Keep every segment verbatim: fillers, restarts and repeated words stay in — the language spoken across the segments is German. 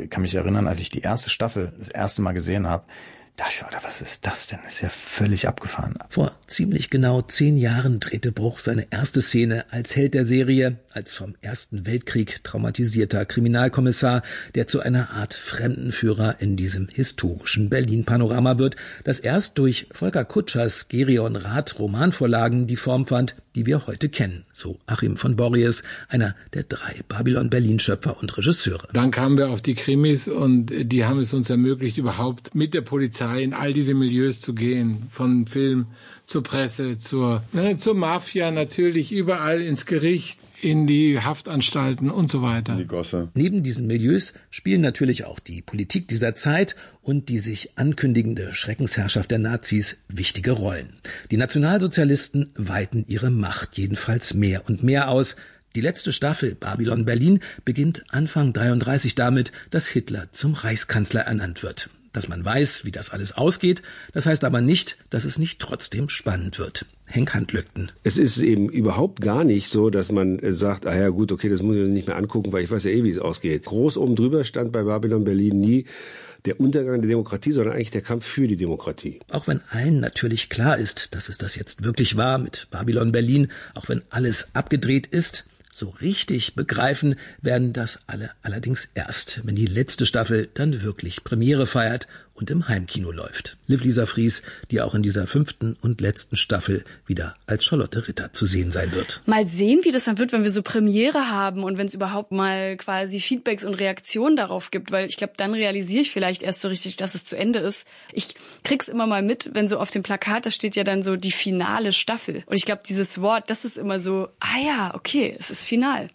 kann mich erinnern, als ich die erste Staffel das erste Mal gesehen habe, dachte ich, oder was ist das denn? Das ist ja völlig abgefahren. Vor ziemlich genau zehn Jahren drehte Bruch seine erste Szene als Held der Serie, als vom Ersten Weltkrieg traumatisierter Kriminalkommissar, der zu einer Art Fremdenführer in diesem historischen Berlin-Panorama wird, das erst durch Volker Kutschers Gerion Rath Romanvorlagen die Form fand, die wir heute kennen, so Achim von Borries, einer der drei Babylon-Berlin-Schöpfer und Regisseure. Dann kamen wir auf die Krimis und die haben es uns ermöglicht, überhaupt mit der Polizei in all diese Milieus zu gehen, von Film zur Presse, zur, ne, zur Mafia natürlich, überall ins Gericht, in die Haftanstalten und so weiter. Die Gosse. Neben diesen Milieus spielen natürlich auch die Politik dieser Zeit und die sich ankündigende Schreckensherrschaft der Nazis wichtige Rollen. Die Nationalsozialisten weiten ihre Macht jedenfalls mehr und mehr aus. Die letzte Staffel Babylon Berlin beginnt Anfang dreiunddreißig damit, dass Hitler zum Reichskanzler ernannt wird. Dass man weiß, wie das alles ausgeht, das heißt aber nicht, dass es nicht trotzdem spannend wird. Henk Handlöckten. Es ist eben überhaupt gar nicht so, dass man sagt, ah ja gut, okay, das muss ich nicht mehr angucken, weil ich weiß ja eh, wie es ausgeht. Groß oben drüber stand bei Babylon Berlin nie der Untergang der Demokratie, sondern eigentlich der Kampf für die Demokratie. Auch wenn allen natürlich klar ist, dass es das jetzt wirklich war mit Babylon Berlin, auch wenn alles abgedreht ist, so richtig begreifen werden das alle allerdings erst, wenn die letzte Staffel dann wirklich Premiere feiert und im Heimkino läuft. Liv Lisa Fries, die auch in dieser fünften und letzten Staffel wieder als Charlotte Ritter zu sehen sein wird. Mal sehen, wie das dann wird, wenn wir so Premiere haben und wenn es überhaupt mal quasi Feedbacks und Reaktionen darauf gibt, weil ich glaube, dann realisiere ich vielleicht erst so richtig, dass es zu Ende ist. Ich krieg's immer mal mit, wenn so auf dem Plakat, da steht ja dann so die finale Staffel. Und ich glaube, dieses Wort, das ist immer so, ah ja, okay, es ist final.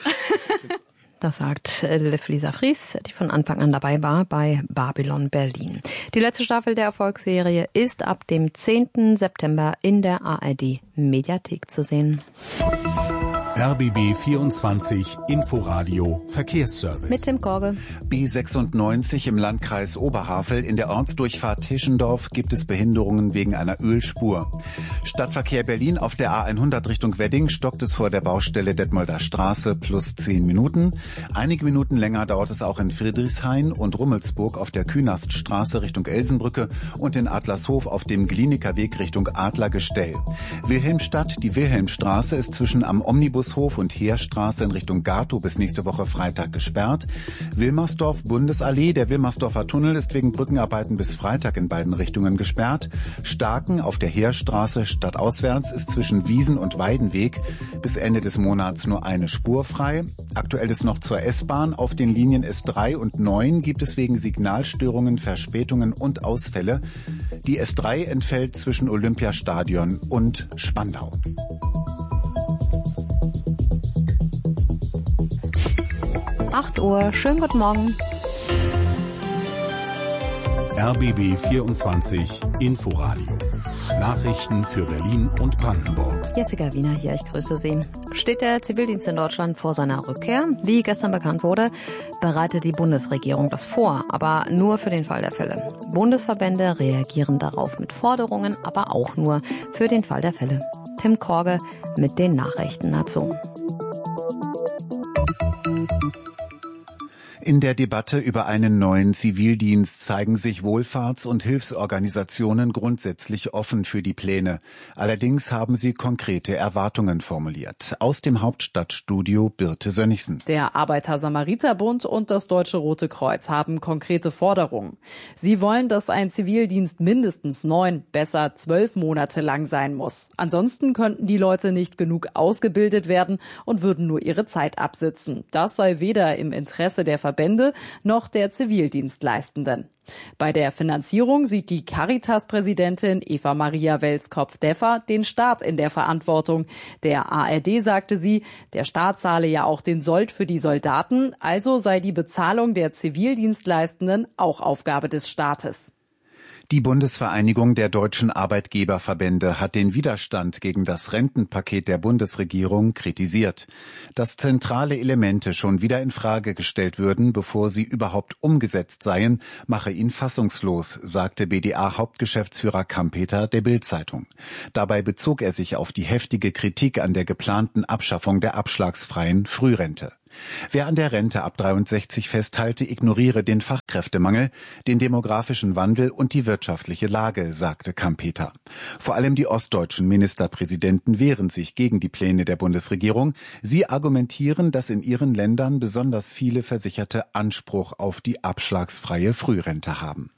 Das sagt Liv Lisa Fries, die von Anfang an dabei war bei Babylon Berlin. Die letzte Staffel der Erfolgsserie ist ab dem zehnten September in der A R D-Mediathek zu sehen. R B B vierundzwanzig Inforadio Verkehrsservice. Mit Tim Korge. B sechsundneunzig im Landkreis Oberhavel. In der Ortsdurchfahrt Tischendorf gibt es Behinderungen wegen einer Ölspur. Stadtverkehr Berlin auf der A hundert Richtung Wedding stockt es vor der Baustelle Detmolder Straße plus zehn Minuten. Einige Minuten länger dauert es auch in Friedrichshain und Rummelsburg auf der Künaststraße Richtung Elsenbrücke und in Adlershof auf dem Glinikerweg Richtung Adlergestell. Wilhelmstadt, die Wilhelmstraße ist zwischen am Omnibus Hof und Heerstraße in Richtung Gatow bis nächste Woche Freitag gesperrt. Wilmersdorf Bundesallee, der Wilmersdorfer Tunnel ist wegen Brückenarbeiten bis Freitag in beiden Richtungen gesperrt. Starken auf der Heerstraße stadtauswärts ist zwischen Wiesen und Weidenweg bis Ende des Monats nur eine Spur frei. Aktuell ist noch zur S-Bahn. Auf den Linien S drei und neun gibt es wegen Signalstörungen, Verspätungen und Ausfälle. Die S drei entfällt zwischen Olympiastadion und Spandau. acht Uhr, schönen guten Morgen. R B B vierundzwanzig Inforadio. Nachrichten für Berlin und Brandenburg. Jessica Wiener hier, ich grüße Sie. Steht der Zivildienst in Deutschland vor seiner Rückkehr? Wie gestern bekannt wurde, bereitet die Bundesregierung das vor, aber nur für den Fall der Fälle. Bundesverbände reagieren darauf mit Forderungen, aber auch nur für den Fall der Fälle. Tim Korge mit den Nachrichten dazu. In der Debatte über einen neuen Zivildienst zeigen sich Wohlfahrts- und Hilfsorganisationen grundsätzlich offen für die Pläne. Allerdings haben sie konkrete Erwartungen formuliert. Aus dem Hauptstadtstudio Birte Sönnigsen. Der Arbeiter-Samariter-Bund und das Deutsche Rote Kreuz haben konkrete Forderungen. Sie wollen, dass ein Zivildienst mindestens neun, besser zwölf Monate lang sein muss. Ansonsten könnten die Leute nicht genug ausgebildet werden und würden nur ihre Zeit absitzen. Das sei weder im Interesse der Verbände noch der Zivildienstleistenden. Bei der Finanzierung sieht die Caritas-Präsidentin Eva Maria Welskopf-Deffer den Staat in der Verantwortung. Der A R D sagte sie, der Staat zahle ja auch den Sold für die Soldaten, also sei die Bezahlung der Zivildienstleistenden auch Aufgabe des Staates. Die Bundesvereinigung der deutschen Arbeitgeberverbände hat den Widerstand gegen das Rentenpaket der Bundesregierung kritisiert. Dass zentrale Elemente schon wieder in Frage gestellt würden, bevor sie überhaupt umgesetzt seien, mache ihn fassungslos, sagte B D A-Hauptgeschäftsführer Kampeter der Bild-Zeitung. Dabei bezog er sich auf die heftige Kritik an der geplanten Abschaffung der abschlagsfreien Frührente. Wer an der Rente ab dreiundsechzig festhalte, ignoriere den Fachkräftemangel, den demografischen Wandel und die wirtschaftliche Lage, sagte Kampeter. Vor allem die ostdeutschen Ministerpräsidenten wehren sich gegen die Pläne der Bundesregierung. Sie argumentieren, dass in ihren Ländern besonders viele Versicherte Anspruch auf die abschlagsfreie Frührente haben.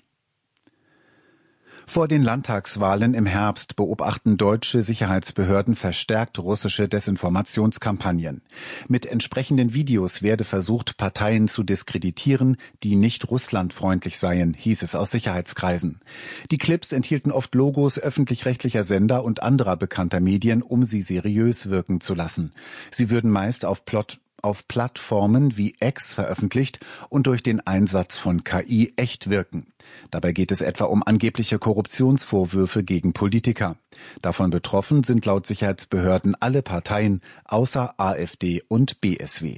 Vor den Landtagswahlen im Herbst beobachten deutsche Sicherheitsbehörden verstärkt russische Desinformationskampagnen. Mit entsprechenden Videos werde versucht, Parteien zu diskreditieren, die nicht russlandfreundlich seien, hieß es aus Sicherheitskreisen. Die Clips enthielten oft Logos öffentlich-rechtlicher Sender und anderer bekannter Medien, um sie seriös wirken zu lassen. Sie würden meist auf Plot auf Plattformen wie X veröffentlicht und durch den Einsatz von K I echt wirken. Dabei geht es etwa um angebliche Korruptionsvorwürfe gegen Politiker. Davon betroffen sind laut Sicherheitsbehörden alle Parteien außer AfD und B S W.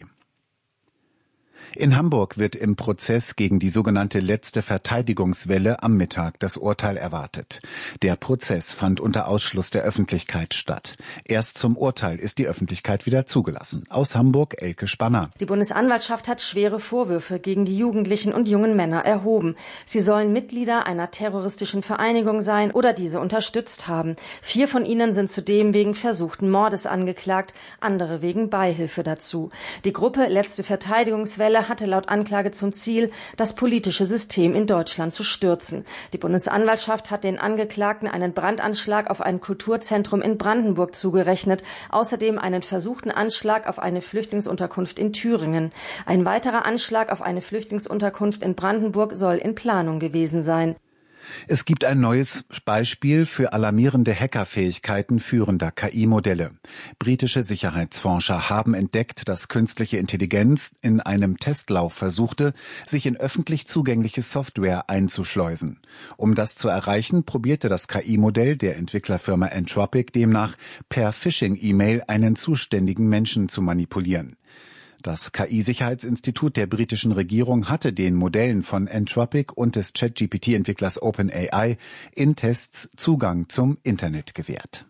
In Hamburg wird im Prozess gegen die sogenannte letzte Verteidigungswelle am Mittag das Urteil erwartet. Der Prozess fand unter Ausschluss der Öffentlichkeit statt. Erst zum Urteil ist die Öffentlichkeit wieder zugelassen. Aus Hamburg Elke Spanner. Die Bundesanwaltschaft hat schwere Vorwürfe gegen die Jugendlichen und jungen Männer erhoben. Sie sollen Mitglieder einer terroristischen Vereinigung sein oder diese unterstützt haben. Vier von ihnen sind zudem wegen versuchten Mordes angeklagt, andere wegen Beihilfe dazu. Die Gruppe Letzte Verteidigungswelle hatte laut Anklage zum Ziel, das politische System in Deutschland zu stürzen. Die Bundesanwaltschaft hat den Angeklagten einen Brandanschlag auf ein Kulturzentrum in Brandenburg zugerechnet, außerdem einen versuchten Anschlag auf eine Flüchtlingsunterkunft in Thüringen. Ein weiterer Anschlag auf eine Flüchtlingsunterkunft in Brandenburg soll in Planung gewesen sein. Es gibt ein neues Beispiel für alarmierende Hackerfähigkeiten führender K I-Modelle. Britische Sicherheitsforscher haben entdeckt, dass künstliche Intelligenz in einem Testlauf versuchte, sich in öffentlich zugängliche Software einzuschleusen. Um das zu erreichen, probierte das K I-Modell der Entwicklerfirma Anthropic demnach per Phishing-E-Mail einen zuständigen Menschen zu manipulieren. Das K I-Sicherheitsinstitut der britischen Regierung hatte den Modellen von Anthropic und des Chat-G P T-Entwicklers OpenAI in Tests Zugang zum Internet gewährt.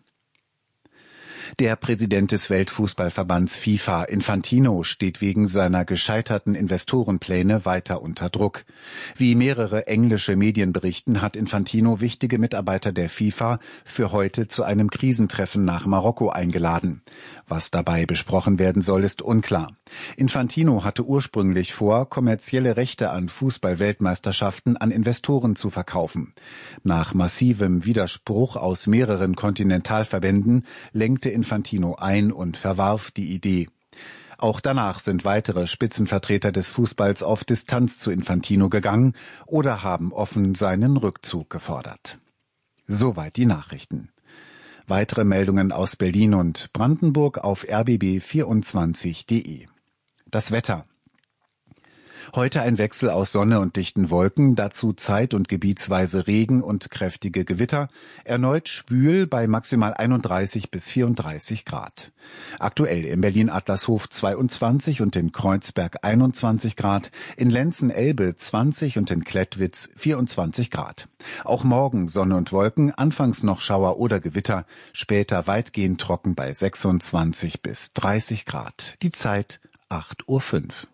Der Präsident des Weltfußballverbands FIFA, Infantino, steht wegen seiner gescheiterten Investorenpläne weiter unter Druck. Wie mehrere englische Medien berichten, hat Infantino wichtige Mitarbeiter der FIFA für heute zu einem Krisentreffen nach Marokko eingeladen. Was dabei besprochen werden soll, ist unklar. Infantino hatte ursprünglich vor, kommerzielle Rechte an Fußball-Weltmeisterschaften an Investoren zu verkaufen. Nach massivem Widerspruch aus mehreren Kontinentalverbänden lenkte Infantino ein und verwarf die Idee. Auch danach sind weitere Spitzenvertreter des Fußballs auf Distanz zu Infantino gegangen oder haben offen seinen Rückzug gefordert. Soweit die Nachrichten. Weitere Meldungen aus Berlin und Brandenburg auf r b b vierundzwanzig punkt de. Das Wetter. Heute ein Wechsel aus Sonne und dichten Wolken, dazu zeit- und gebietsweise Regen und kräftige Gewitter, erneut schwül bei maximal einunddreißig bis vierunddreißig Grad. Aktuell in Berlin-Adlershof zweiundzwanzig und in Kreuzberg einundzwanzig Grad, in Lenzen-Elbe zwanzig und in Klettwitz vierundzwanzig Grad. Auch morgen Sonne und Wolken, anfangs noch Schauer oder Gewitter, später weitgehend trocken bei sechsundzwanzig bis dreißig Grad. Die Zeit acht Uhr fünf.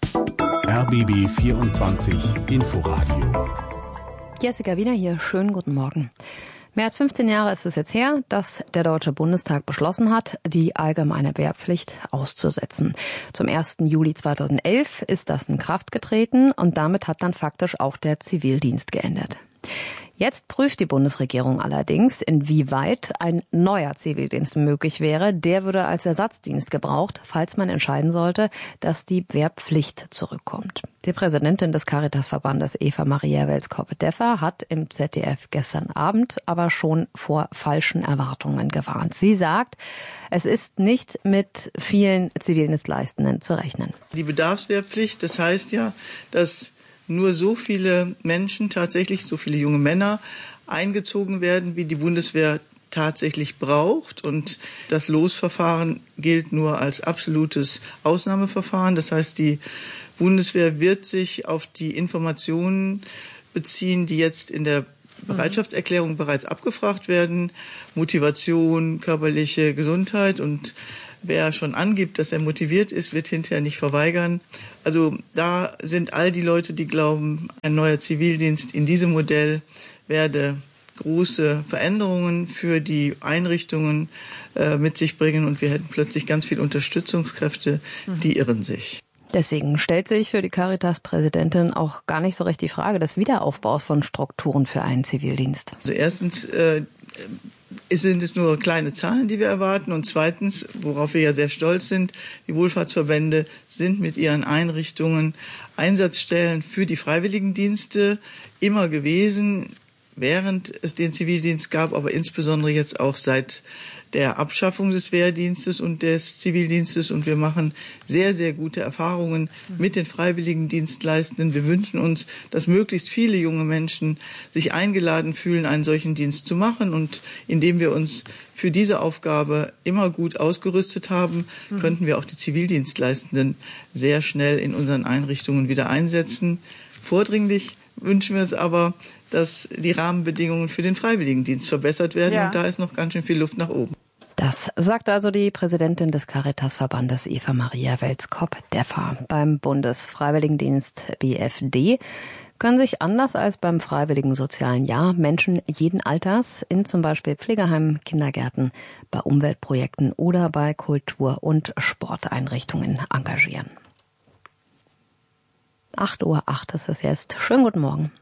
R B B vierundzwanzig Inforadio. Jessica Wiener hier, schönen guten Morgen. Mehr als fünfzehn Jahre ist es jetzt her, dass der Deutsche Bundestag beschlossen hat, die allgemeine Wehrpflicht auszusetzen. Zum ersten Juli zweitausendelf ist das in Kraft getreten und damit hat dann faktisch auch der Zivildienst geendet. Jetzt prüft die Bundesregierung allerdings, inwieweit ein neuer Zivildienst möglich wäre. Der würde als Ersatzdienst gebraucht, falls man entscheiden sollte, dass die Wehrpflicht zurückkommt. Die Präsidentin des Caritasverbandes Eva Maria Welskove-Deffer hat im Z D F gestern Abend aber schon vor falschen Erwartungen gewarnt. Sie sagt, es ist nicht mit vielen Zivildienstleistenden zu rechnen. Die Bedarfswehrpflicht, das heißt ja, dass nur so viele Menschen, tatsächlich so viele junge Männer eingezogen werden, wie die Bundeswehr tatsächlich braucht. Und das Losverfahren gilt nur als absolutes Ausnahmeverfahren. Das heißt, die Bundeswehr wird sich auf die Informationen beziehen, die jetzt in der Bereitschaftserklärung bereits abgefragt werden. Motivation, körperliche Gesundheit und wer schon angibt, dass er motiviert ist, wird hinterher nicht verweigern. Also da sind all die Leute, die glauben, ein neuer Zivildienst in diesem Modell werde große Veränderungen für die Einrichtungen äh, mit sich bringen und wir hätten plötzlich ganz viele Unterstützungskräfte, die irren sich. Deswegen stellt sich für die Caritas-Präsidentin auch gar nicht so recht die Frage des Wiederaufbaus von Strukturen für einen Zivildienst. Also erstens äh, sind es nur kleine Zahlen, die wir erwarten und zweitens, worauf wir ja sehr stolz sind, die Wohlfahrtsverbände sind mit ihren Einrichtungen Einsatzstellen für die Freiwilligendienste immer gewesen, während es den Zivildienst gab, aber insbesondere jetzt auch seit der Abschaffung des Wehrdienstes und des Zivildienstes. Und wir machen sehr, sehr gute Erfahrungen mit den Freiwilligendienstleistenden. Wir wünschen uns, dass möglichst viele junge Menschen sich eingeladen fühlen, einen solchen Dienst zu machen. Und indem wir uns für diese Aufgabe immer gut ausgerüstet haben, könnten wir auch die Zivildienstleistenden sehr schnell in unseren Einrichtungen wieder einsetzen. Vordringlich wünschen wir es aber, dass die Rahmenbedingungen für den Freiwilligendienst verbessert werden. Ja. Und da ist noch ganz schön viel Luft nach oben. Das sagt also die Präsidentin des Caritas-Verbandes Eva Maria Welskop-Deffer. Beim Bundesfreiwilligendienst B F D können sich anders als beim Freiwilligen Sozialen Jahr Menschen jeden Alters in zum Beispiel Pflegeheimen, Kindergärten, bei Umweltprojekten oder bei Kultur- und Sporteinrichtungen engagieren. acht Uhr acht ist es jetzt. Schönen guten Morgen.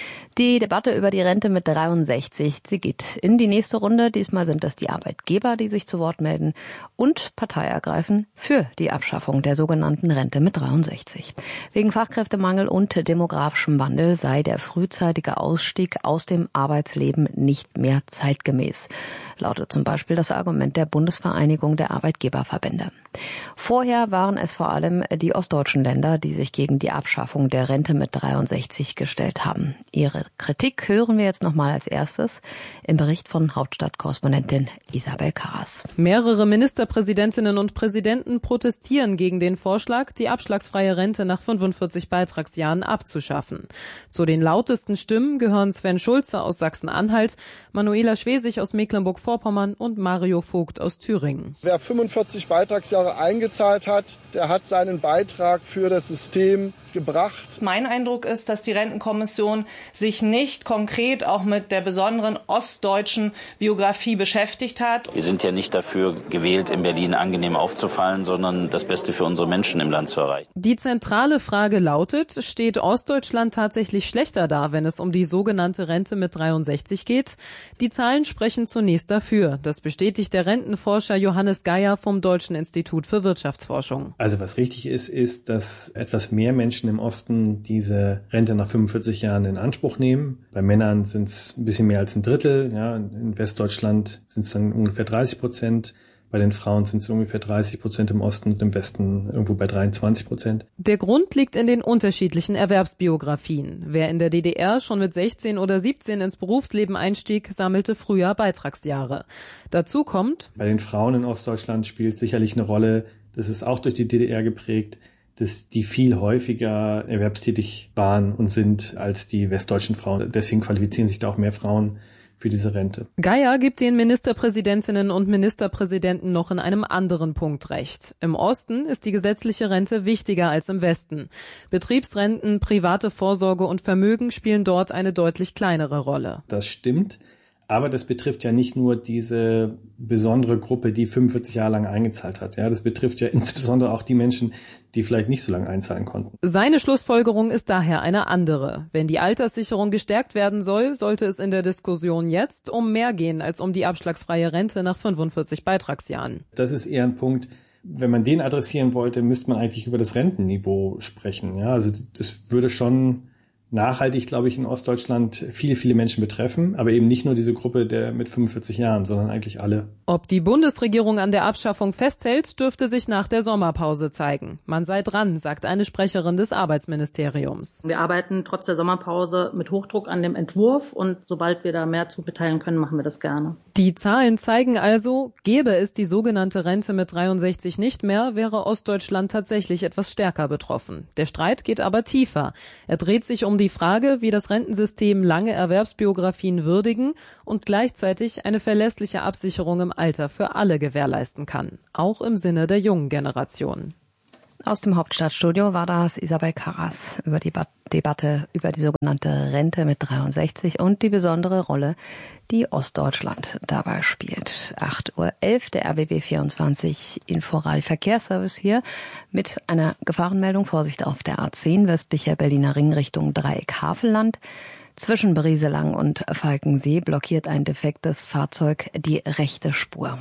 Die Debatte über die Rente mit dreiundsechzig, sie geht in die nächste Runde. Diesmal sind es die Arbeitgeber, die sich zu Wort melden und Partei ergreifen für die Abschaffung der sogenannten Rente mit dreiundsechzig. Wegen Fachkräftemangel und demografischem Wandel sei der frühzeitige Ausstieg aus dem Arbeitsleben nicht mehr zeitgemäß, lautet zum Beispiel das Argument der Bundesvereinigung der Arbeitgeberverbände. Vorher waren es vor allem die ostdeutschen Länder, die sich gegen die Abschaffung der Rente mit dreiundsechzig gestellt haben. Ihre Kritik hören wir jetzt nochmal als erstes im Bericht von Hauptstadtkorrespondentin Isabel Karas. Mehrere Ministerpräsidentinnen und Präsidenten protestieren gegen den Vorschlag, die abschlagsfreie Rente nach fünfundvierzig Beitragsjahren abzuschaffen. Zu den lautesten Stimmen gehören Sven Schulze aus Sachsen-Anhalt, Manuela Schwesig aus Mecklenburg-Vorpommern und Mario Vogt aus Thüringen. Wer fünfundvierzig Beitragsjahre eingezahlt hat, der hat seinen Beitrag für das System gebracht. Mein Eindruck ist, dass die Rentenkommission sich nicht konkret auch mit der besonderen ostdeutschen Biografie beschäftigt hat. Wir sind ja nicht dafür gewählt, in Berlin angenehm aufzufallen, sondern das Beste für unsere Menschen im Land zu erreichen. Die zentrale Frage lautet, steht Ostdeutschland tatsächlich schlechter da, wenn es um die sogenannte Rente mit dreiundsechzig geht? Die Zahlen sprechen zunächst dafür. Das bestätigt der Rentenforscher Johannes Geier vom Deutschen Institut für Wirtschaftsforschung. Also was richtig ist, ist, dass etwas mehr Menschen im Osten diese Rente nach fünfundvierzig Jahren in Anspruch nehmen. Bei Männern sind es ein bisschen mehr als ein Drittel. Ja, in Westdeutschland sind es dann ungefähr dreißig Prozent. Bei den Frauen sind es ungefähr dreißig Prozent im Osten und im Westen irgendwo bei dreiundzwanzig Prozent. Der Grund liegt in den unterschiedlichen Erwerbsbiografien. Wer in der D D R schon mit sechzehn oder siebzehn ins Berufsleben einstieg, sammelte früher Beitragsjahre. Dazu kommt, bei den Frauen in Ostdeutschland spielt sicherlich eine Rolle, das ist auch durch die D D R geprägt, dass die viel häufiger erwerbstätig waren und sind als die westdeutschen Frauen. Deswegen qualifizieren sich da auch mehr Frauen für diese Rente. Geier gibt den Ministerpräsidentinnen und Ministerpräsidenten noch in einem anderen Punkt recht. Im Osten ist die gesetzliche Rente wichtiger als im Westen. Betriebsrenten, private Vorsorge und Vermögen spielen dort eine deutlich kleinere Rolle. Das stimmt. Aber das betrifft ja nicht nur diese besondere Gruppe, die fünfundvierzig Jahre lang eingezahlt hat. Ja, das betrifft ja insbesondere auch die Menschen, die vielleicht nicht so lange einzahlen konnten. Seine Schlussfolgerung ist daher eine andere. Wenn die Alterssicherung gestärkt werden soll, sollte es in der Diskussion jetzt um mehr gehen als um die abschlagsfreie Rente nach fünfundvierzig Beitragsjahren. Das ist eher ein Punkt, wenn man den adressieren wollte, müsste man eigentlich über das Rentenniveau sprechen. Ja, also das würde schon nachhaltig, glaube ich, in Ostdeutschland viele, viele Menschen betreffen, aber eben nicht nur diese Gruppe der mit fünfundvierzig Jahren, sondern eigentlich alle. Ob die Bundesregierung an der Abschaffung festhält, dürfte sich nach der Sommerpause zeigen. Man sei dran, sagt eine Sprecherin des Arbeitsministeriums. Wir arbeiten trotz der Sommerpause mit Hochdruck an dem Entwurf und sobald wir da mehr zu mitteilen können, machen wir das gerne. Die Zahlen zeigen also, gäbe es die sogenannte Rente mit dreiundsechzig nicht mehr, wäre Ostdeutschland tatsächlich etwas stärker betroffen. Der Streit geht aber tiefer. Er dreht sich um um die Frage, wie das Rentensystem lange Erwerbsbiografien würdigen und gleichzeitig eine verlässliche Absicherung im Alter für alle gewährleisten kann, auch im Sinne der jungen Generation. Aus dem Hauptstadtstudio war das Isabel Karras über die ba- Debatte über die sogenannte Rente mit dreiundsechzig und die besondere Rolle, die Ostdeutschland dabei spielt. acht Uhr elf, der R B B vierundzwanzig Inforadio Verkehrsservice hier mit einer Gefahrenmeldung. Vorsicht auf der A zehn, westlicher Berliner Ring Richtung Dreieck-Havelland. Zwischen Brieselang und Falkensee blockiert ein defektes Fahrzeug die rechte Spur.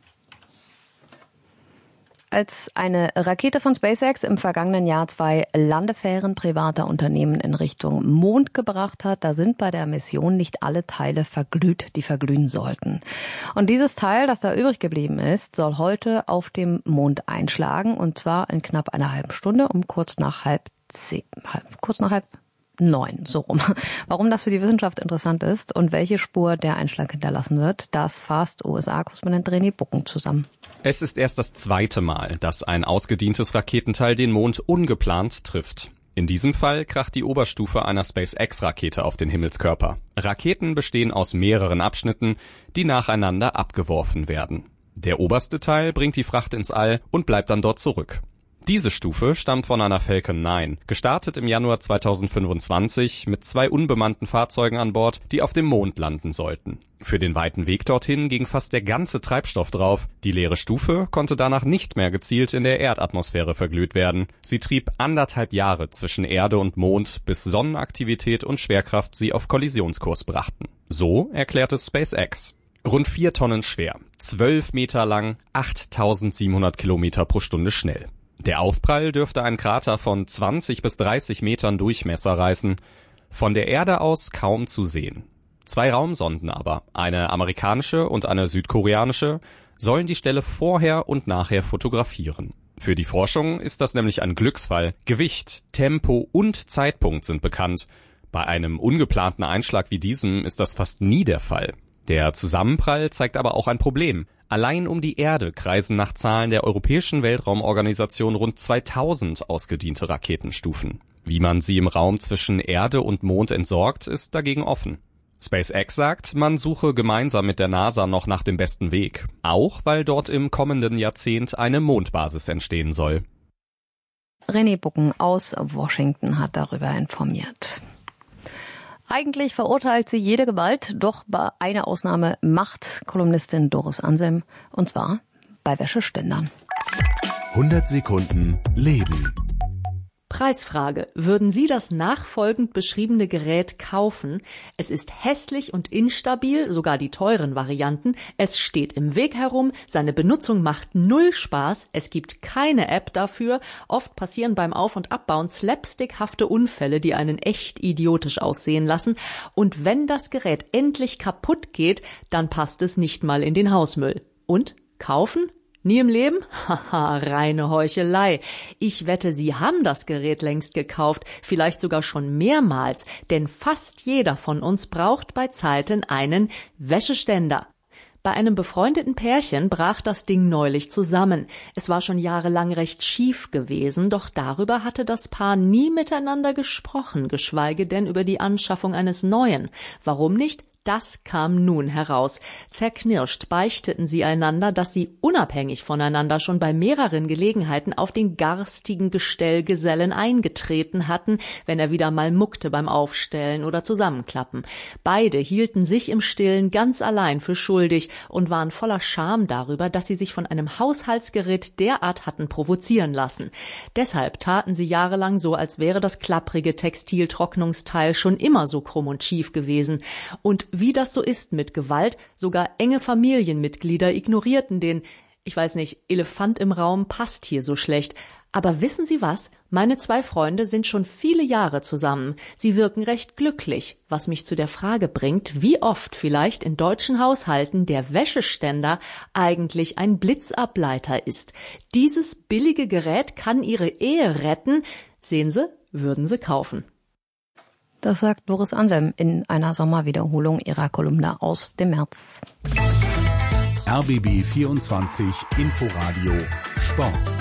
Als eine Rakete von SpaceX im vergangenen Jahr zwei Landefähren privater Unternehmen in Richtung Mond gebracht hat, da sind bei der Mission nicht alle Teile verglüht, die verglühen sollten. Und dieses Teil, das da übrig geblieben ist, soll heute auf dem Mond einschlagen, und zwar in knapp einer halben Stunde um kurz nach halb zehn, halb, kurz nach halb neun, so rum. Warum das für die Wissenschaft interessant ist und welche Spur der Einschlag hinterlassen wird, das fasst U S A-Korrespondent René Bucken zusammen. Es ist erst das zweite Mal, dass ein ausgedientes Raketenteil den Mond ungeplant trifft. In diesem Fall kracht die Oberstufe einer SpaceX-Rakete auf den Himmelskörper. Raketen bestehen aus mehreren Abschnitten, die nacheinander abgeworfen werden. Der oberste Teil bringt die Fracht ins All und bleibt dann dort zurück. Diese Stufe stammt von einer Falcon neun, gestartet im Januar zweitausendfünfundzwanzig mit zwei unbemannten Fahrzeugen an Bord, die auf dem Mond landen sollten. Für den weiten Weg dorthin ging fast der ganze Treibstoff drauf. Die leere Stufe konnte danach nicht mehr gezielt in der Erdatmosphäre verglüht werden. Sie trieb anderthalb Jahre zwischen Erde und Mond, bis Sonnenaktivität und Schwerkraft sie auf Kollisionskurs brachten. So erklärte SpaceX. Rund vier Tonnen schwer, zwölf Meter lang, achttausendsiebenhundert Kilometer pro Stunde schnell. Der Aufprall dürfte einen Krater von zwanzig bis dreißig Metern Durchmesser reißen. Von der Erde aus kaum zu sehen. Zwei Raumsonden aber, eine amerikanische und eine südkoreanische, sollen die Stelle vorher und nachher fotografieren. Für die Forschung ist das nämlich ein Glücksfall. Gewicht, Tempo und Zeitpunkt sind bekannt. Bei einem ungeplanten Einschlag wie diesem ist das fast nie der Fall. Der Zusammenprall zeigt aber auch ein Problem. Allein um die Erde kreisen nach Zahlen der Europäischen Weltraumorganisation rund zweitausend ausgediente Raketenstufen. Wie man sie im Raum zwischen Erde und Mond entsorgt, ist dagegen offen. SpaceX sagt, man suche gemeinsam mit der NASA noch nach dem besten Weg. Auch weil dort im kommenden Jahrzehnt eine Mondbasis entstehen soll. René Bucken aus Washington hat darüber informiert. Eigentlich verurteilt sie jede Gewalt, doch bei einer Ausnahme macht Kolumnistin Doris Anselm, und zwar bei Wäscheständern. hundert Sekunden Leben. Preisfrage. Würden Sie das nachfolgend beschriebene Gerät kaufen? Es ist hässlich und instabil, sogar die teuren Varianten. Es steht im Weg herum, seine Benutzung macht null Spaß, es gibt keine App dafür. Oft passieren beim Auf- und Abbauen slapstickhafte Unfälle, die einen echt idiotisch aussehen lassen. Und wenn das Gerät endlich kaputt geht, dann passt es nicht mal in den Hausmüll. Und? Kaufen? Nie im Leben? Haha, reine Heuchelei. Ich wette, Sie haben das Gerät längst gekauft, vielleicht sogar schon mehrmals, denn fast jeder von uns braucht bei Zeiten einen Wäscheständer. Bei einem befreundeten Pärchen brach das Ding neulich zusammen. Es war schon jahrelang recht schief gewesen, doch darüber hatte das Paar nie miteinander gesprochen, geschweige denn über die Anschaffung eines neuen. Warum nicht? Das kam nun heraus. Zerknirscht beichteten sie einander, dass sie unabhängig voneinander schon bei mehreren Gelegenheiten auf den garstigen Gestellgesellen eingetreten hatten, wenn er wieder mal muckte beim Aufstellen oder Zusammenklappen. Beide hielten sich im Stillen ganz allein für schuldig und waren voller Scham darüber, dass sie sich von einem Haushaltsgerät derart hatten provozieren lassen. Deshalb taten sie jahrelang so, als wäre das klapprige Textiltrocknungsteil schon immer so krumm und schief gewesen. Und wie das so ist mit Gewalt, sogar enge Familienmitglieder ignorierten den, ich weiß nicht, Elefant im Raum passt hier so schlecht. Aber wissen Sie was? Meine zwei Freunde sind schon viele Jahre zusammen. Sie wirken recht glücklich, was mich zu der Frage bringt, wie oft vielleicht in deutschen Haushalten der Wäscheständer eigentlich ein Blitzableiter ist. Dieses billige Gerät kann Ihre Ehe retten. Sehen Sie, würden Sie kaufen. Das sagt Doris Anselm in einer Sommerwiederholung ihrer Kolumne aus dem März. R B B vierundzwanzig Inforadio Sport.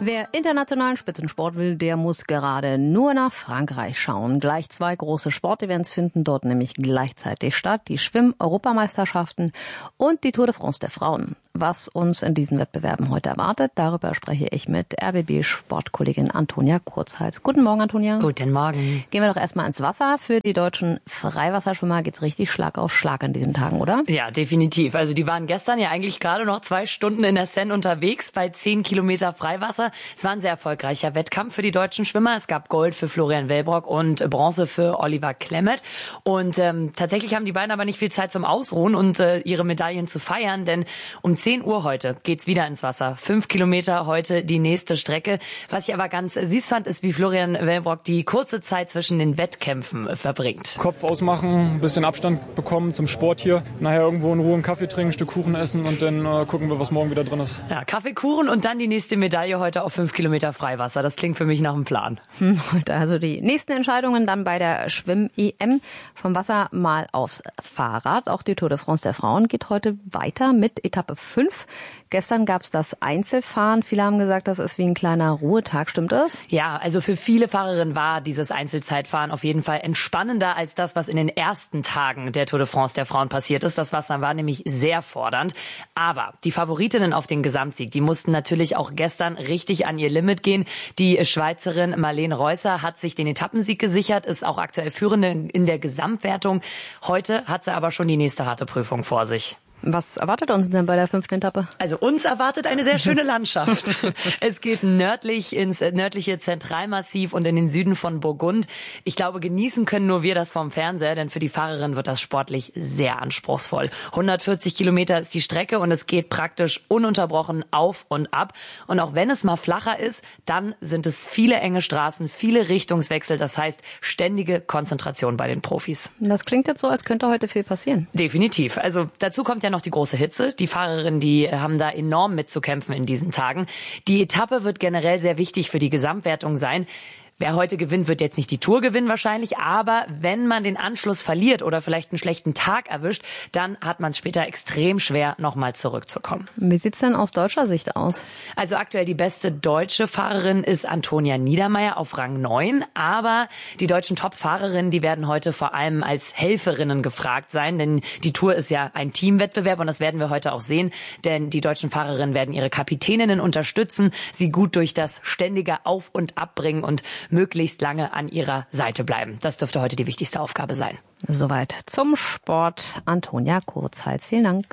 Wer internationalen Spitzensport will, der muss gerade nur nach Frankreich schauen. Gleich zwei große Sportevents finden dort nämlich gleichzeitig statt. Die Schwimm-Europameisterschaften und die Tour de France der Frauen. Was uns in diesen Wettbewerben heute erwartet, darüber spreche ich mit R B B-Sportkollegin Antonia Kurzhals. Guten Morgen, Antonia. Guten Morgen. Gehen wir doch erstmal ins Wasser. Für die deutschen Freiwasserschwimmer geht's richtig Schlag auf Schlag an diesen Tagen, oder? Ja, definitiv. Also die waren gestern ja eigentlich gerade noch zwei Stunden in der Seine unterwegs bei zehn Kilometer Freiwasser. Es war ein sehr erfolgreicher Wettkampf für die deutschen Schwimmer. Es gab Gold für Florian Wellbrock und Bronze für Oliver Klemmert. Und ähm, tatsächlich haben die beiden aber nicht viel Zeit zum Ausruhen und äh, ihre Medaillen zu feiern, denn um zehn Uhr heute geht's wieder ins Wasser. Fünf Kilometer heute die nächste Strecke. Was ich aber ganz süß fand, ist, wie Florian Wellbrock die kurze Zeit zwischen den Wettkämpfen verbringt. Kopf ausmachen, ein bisschen Abstand bekommen zum Sport hier. Nachher irgendwo in Ruhe einen Kaffee trinken, ein Stück Kuchen essen und dann äh, gucken wir, was morgen wieder drin ist. Ja, Kaffee, Kuchen und dann die nächste Medaille heute auf fünf Kilometer Freiwasser. Das klingt für mich nach einem Plan. Also die nächsten Entscheidungen dann bei der Schwimm-E M. Vom Wasser mal aufs Fahrrad. Auch die Tour de France der Frauen geht heute weiter mit Etappe fünf. Gestern gab es das Einzelfahren. Viele haben gesagt, das ist wie ein kleiner Ruhetag. Stimmt das? Ja, also für viele Fahrerinnen war dieses Einzelzeitfahren auf jeden Fall entspannender als das, was in den ersten Tagen der Tour de France der Frauen passiert ist. Das Wasser war nämlich sehr fordernd. Aber die Favoritinnen auf den Gesamtsieg, die mussten natürlich auch gestern richtig an ihr Limit gehen. Die Schweizerin Marlene Reusser hat sich den Etappensieg gesichert, ist auch aktuell Führende in der Gesamtwertung. Heute hat sie aber schon die nächste harte Prüfung vor sich. Was erwartet uns denn bei der fünften Etappe? Also uns erwartet eine sehr schöne Landschaft. Es geht nördlich ins nördliche Zentralmassiv und in den Süden von Burgund. Ich glaube, genießen können nur wir das vom Fernseher, denn für die Fahrerin wird das sportlich sehr anspruchsvoll. hundertvierzig Kilometer ist die Strecke und es geht praktisch ununterbrochen auf und ab. Und auch wenn es mal flacher ist, dann sind es viele enge Straßen, viele Richtungswechsel. Das heißt, ständige Konzentration bei den Profis. Das klingt jetzt so, als könnte heute viel passieren. Definitiv. Also dazu kommt ja noch die große Hitze. Die Fahrerinnen, die haben da enorm mitzukämpfen in diesen Tagen. Die Etappe wird generell sehr wichtig für die Gesamtwertung sein. Wer heute gewinnt, wird jetzt nicht die Tour gewinnen wahrscheinlich, aber wenn man den Anschluss verliert oder vielleicht einen schlechten Tag erwischt, dann hat man es später extrem schwer, nochmal zurückzukommen. Wie sieht's denn aus deutscher Sicht aus? Also aktuell die beste deutsche Fahrerin ist Antonia Niedermeyer auf Rang neun, aber die deutschen Top-Fahrerinnen, die werden heute vor allem als Helferinnen gefragt sein, denn die Tour ist ja ein Teamwettbewerb und das werden wir heute auch sehen, denn die deutschen Fahrerinnen werden ihre Kapitäninnen unterstützen, sie gut durch das ständige Auf- und Abbringen und möglichst lange an ihrer Seite bleiben. Das dürfte heute die wichtigste Aufgabe sein. Soweit zum Sport. Antonia Kurzhals, vielen Dank.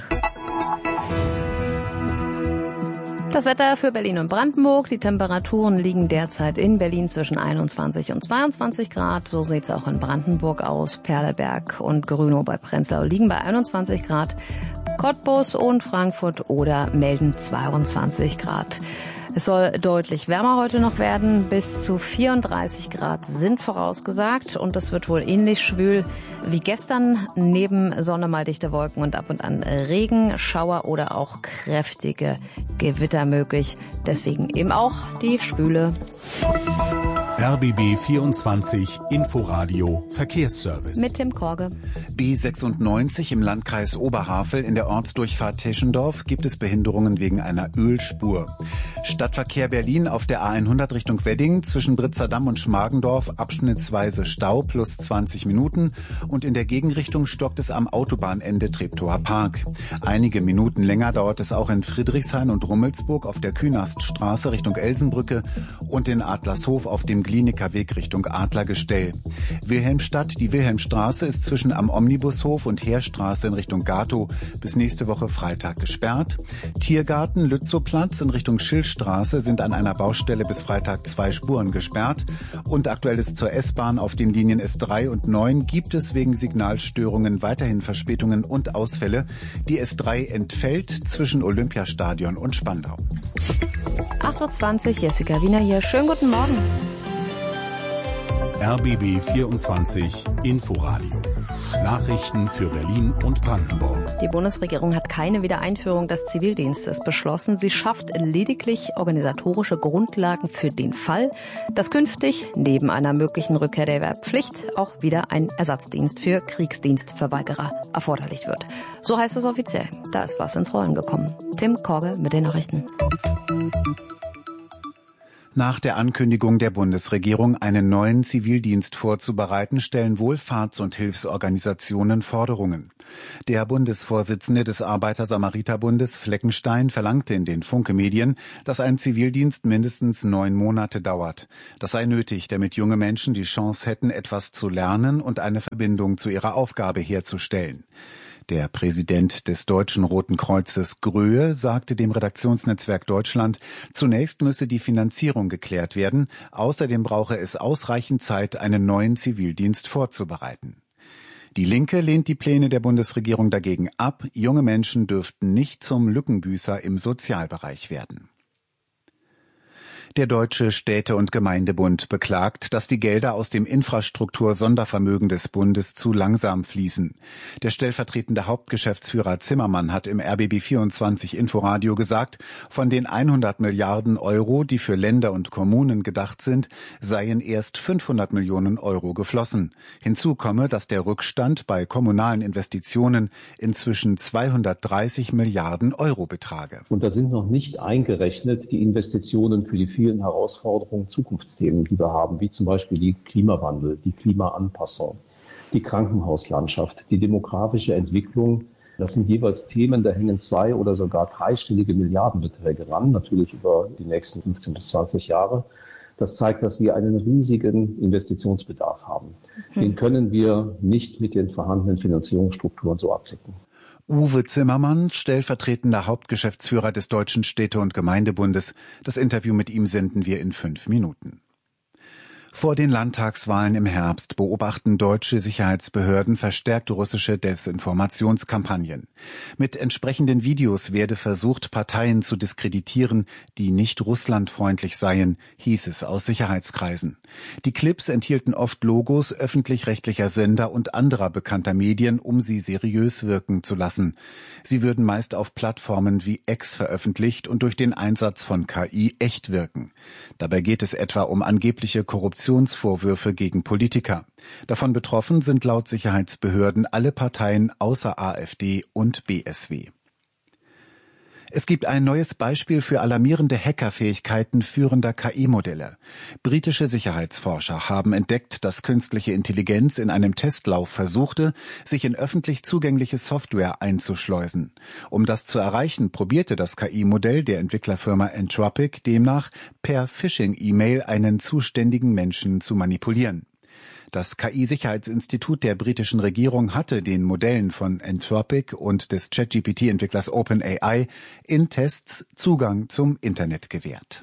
Das Wetter für Berlin und Brandenburg. Die Temperaturen liegen derzeit in Berlin zwischen einundzwanzig und zweiundzwanzig Grad. So sieht's auch in Brandenburg aus. Perleberg und Grünow bei Prenzlau liegen bei einundzwanzig Grad. Cottbus und Frankfurt oder melden zweiundzwanzig Grad. Es soll deutlich wärmer heute noch werden. Bis zu vierunddreißig Grad sind vorausgesagt. Und es wird wohl ähnlich schwül wie gestern. Neben Sonne mal dichte Wolken und ab und an Regen, Schauer oder auch kräftige Gewitter möglich. Deswegen eben auch die schwüle. R B B vierundzwanzig Inforadio Verkehrsservice. Mit Tim Korge. B sechsundneunzig im Landkreis Oberhavel in der Ortsdurchfahrt Teschendorf gibt es Behinderungen wegen einer Ölspur. Stadtverkehr Berlin auf der A hundert Richtung Wedding zwischen Britzerdamm und Schmargendorf abschnittsweise Stau plus zwanzig Minuten und in der Gegenrichtung stockt es am Autobahnende Treptower Park. Einige Minuten länger dauert es auch in Friedrichshain und Rummelsburg auf der Künaststraße Richtung Elsenbrücke und in Adlershof auf dem Glienicker Weg Richtung Adlergestell. Wilhelmstadt, die Wilhelmstraße ist zwischen am Omnibushof und Heerstraße in Richtung Gatow bis nächste Woche Freitag gesperrt. Tiergarten, Lützowplatz in Richtung Schillstraße sind an einer Baustelle bis Freitag zwei Spuren gesperrt. Und aktuell ist zur S-Bahn auf den Linien S drei und neun gibt es wegen Signalstörungen weiterhin Verspätungen und Ausfälle. Die S drei entfällt zwischen Olympiastadion und Spandau. acht Uhr zwanzig, Jessica Wiener hier. Schönen guten Morgen. R B B vierundzwanzig Inforadio. Nachrichten für Berlin und Brandenburg. Die Bundesregierung hat keine Wiedereinführung des Zivildienstes beschlossen. Sie schafft lediglich organisatorische Grundlagen für den Fall, dass künftig neben einer möglichen Rückkehr der Wehrpflicht auch wieder ein Ersatzdienst für Kriegsdienstverweigerer erforderlich wird. So heißt es offiziell. Da ist was ins Rollen gekommen. Tim Korge mit den Nachrichten. Nach der Ankündigung der Bundesregierung, einen neuen Zivildienst vorzubereiten, stellen Wohlfahrts- und Hilfsorganisationen Forderungen. Der Bundesvorsitzende des Arbeiter-Samariter-Bundes Fleckenstein verlangte in den Funke-Medien, dass ein Zivildienst mindestens neun Monate dauert. Das sei nötig, damit junge Menschen die Chance hätten, etwas zu lernen und eine Verbindung zu ihrer Aufgabe herzustellen. Der Präsident des Deutschen Roten Kreuzes Gröhe sagte dem Redaktionsnetzwerk Deutschland, zunächst müsse die Finanzierung geklärt werden, außerdem brauche es ausreichend Zeit, einen neuen Zivildienst vorzubereiten. Die Linke lehnt die Pläne der Bundesregierung dagegen ab, junge Menschen dürften nicht zum Lückenbüßer im Sozialbereich werden. Der Deutsche Städte- und Gemeindebund beklagt, dass die Gelder aus dem Infrastruktur-Sondervermögen des Bundes zu langsam fließen. Der stellvertretende Hauptgeschäftsführer Zimmermann hat im R B B vierundzwanzig Inforadio gesagt, von den hundert Milliarden Euro, die für Länder und Kommunen gedacht sind, seien erst fünfhundert Millionen Euro geflossen. Hinzu komme, dass der Rückstand bei kommunalen Investitionen inzwischen zweihundertdreißig Milliarden Euro betrage. Und da sind noch nicht eingerechnet die Investitionen für die vielen Herausforderungen, Zukunftsthemen, die wir haben, wie zum Beispiel die Klimawandel, die Klimaanpassung, die Krankenhauslandschaft, die demografische Entwicklung. Das sind jeweils Themen, da hängen zwei- oder sogar dreistellige Milliardenbeträge ran, natürlich über die nächsten fünfzehn bis zwanzig Jahre. Das zeigt, dass wir einen riesigen Investitionsbedarf haben. Mhm. Den können wir nicht mit den vorhandenen Finanzierungsstrukturen so abdecken. Uwe Zimmermann, stellvertretender Hauptgeschäftsführer des Deutschen Städte- und Gemeindebundes. Das Interview mit ihm senden wir in fünf Minuten. Vor den Landtagswahlen im Herbst beobachten deutsche Sicherheitsbehörden verstärkt russische Desinformationskampagnen. Mit entsprechenden Videos werde versucht, Parteien zu diskreditieren, die nicht russlandfreundlich seien, hieß es aus Sicherheitskreisen. Die Clips enthielten oft Logos öffentlich-rechtlicher Sender und anderer bekannter Medien, um sie seriös wirken zu lassen. Sie würden meist auf Plattformen wie X veröffentlicht und durch den Einsatz von K I echt wirken. Dabei geht es etwa um angebliche Korruptionsvorwürfe gegen Politiker. Davon betroffen sind laut Sicherheitsbehörden alle Parteien außer AfD und B S W. Es gibt ein neues Beispiel für alarmierende Hackerfähigkeiten führender K I-Modelle. Britische Sicherheitsforscher haben entdeckt, dass künstliche Intelligenz in einem Testlauf versuchte, sich in öffentlich zugängliche Software einzuschleusen. Um das zu erreichen, probierte das K I-Modell der Entwicklerfirma Anthropic demnach per Phishing-E-Mail einen zuständigen Menschen zu manipulieren. Das K I-Sicherheitsinstitut der britischen Regierung hatte den Modellen von Anthropic und des Chat-G P T-Entwicklers OpenAI in Tests Zugang zum Internet gewährt.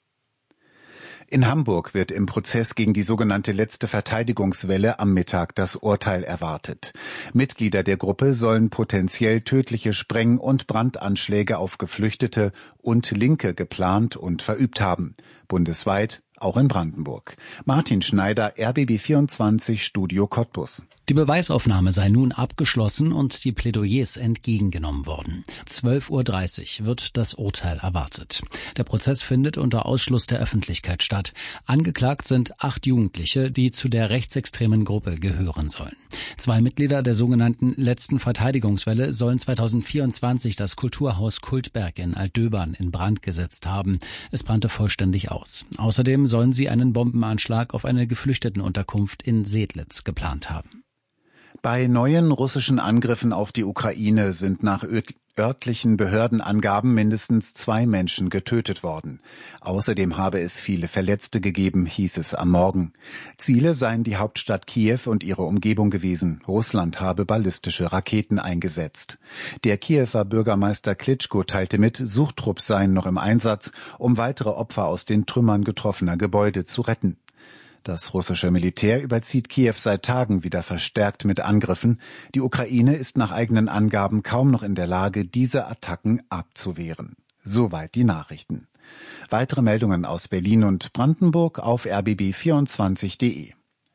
In Hamburg wird im Prozess gegen die sogenannte letzte Verteidigungswelle am Mittag das Urteil erwartet. Mitglieder der Gruppe sollen potenziell tödliche Spreng- und Brandanschläge auf Geflüchtete und Linke geplant und verübt haben. Bundesweit, auch in Brandenburg. Martin Schneider, R B B vierundzwanzig, Studio Cottbus. Die Beweisaufnahme sei nun abgeschlossen und die Plädoyers entgegengenommen worden. zwölf Uhr dreißig wird das Urteil erwartet. Der Prozess findet unter Ausschluss der Öffentlichkeit statt. Angeklagt sind acht Jugendliche, die zu der rechtsextremen Gruppe gehören sollen. Zwei Mitglieder der sogenannten letzten Verteidigungswelle sollen zweitausendvierundzwanzig das Kulturhaus Kultberg in Altdöbern in Brand gesetzt haben. Es brannte vollständig aus. Außerdem sollen sie einen Bombenanschlag auf eine Geflüchtetenunterkunft in Sedlitz geplant haben. Bei neuen russischen Angriffen auf die Ukraine sind nach örtlichen Behördenangaben mindestens zwei Menschen getötet worden. Außerdem habe es viele Verletzte gegeben, hieß es am Morgen. Ziele seien die Hauptstadt Kiew und ihre Umgebung gewesen. Russland habe ballistische Raketen eingesetzt. Der Kiewer Bürgermeister Klitschko teilte mit, Suchtrupps seien noch im Einsatz, um weitere Opfer aus den Trümmern getroffener Gebäude zu retten. Das russische Militär überzieht Kiew seit Tagen wieder verstärkt mit Angriffen. Die Ukraine ist nach eigenen Angaben kaum noch in der Lage, diese Attacken abzuwehren. Soweit die Nachrichten. Weitere Meldungen aus Berlin und Brandenburg auf r b b vierundzwanzig punkt de.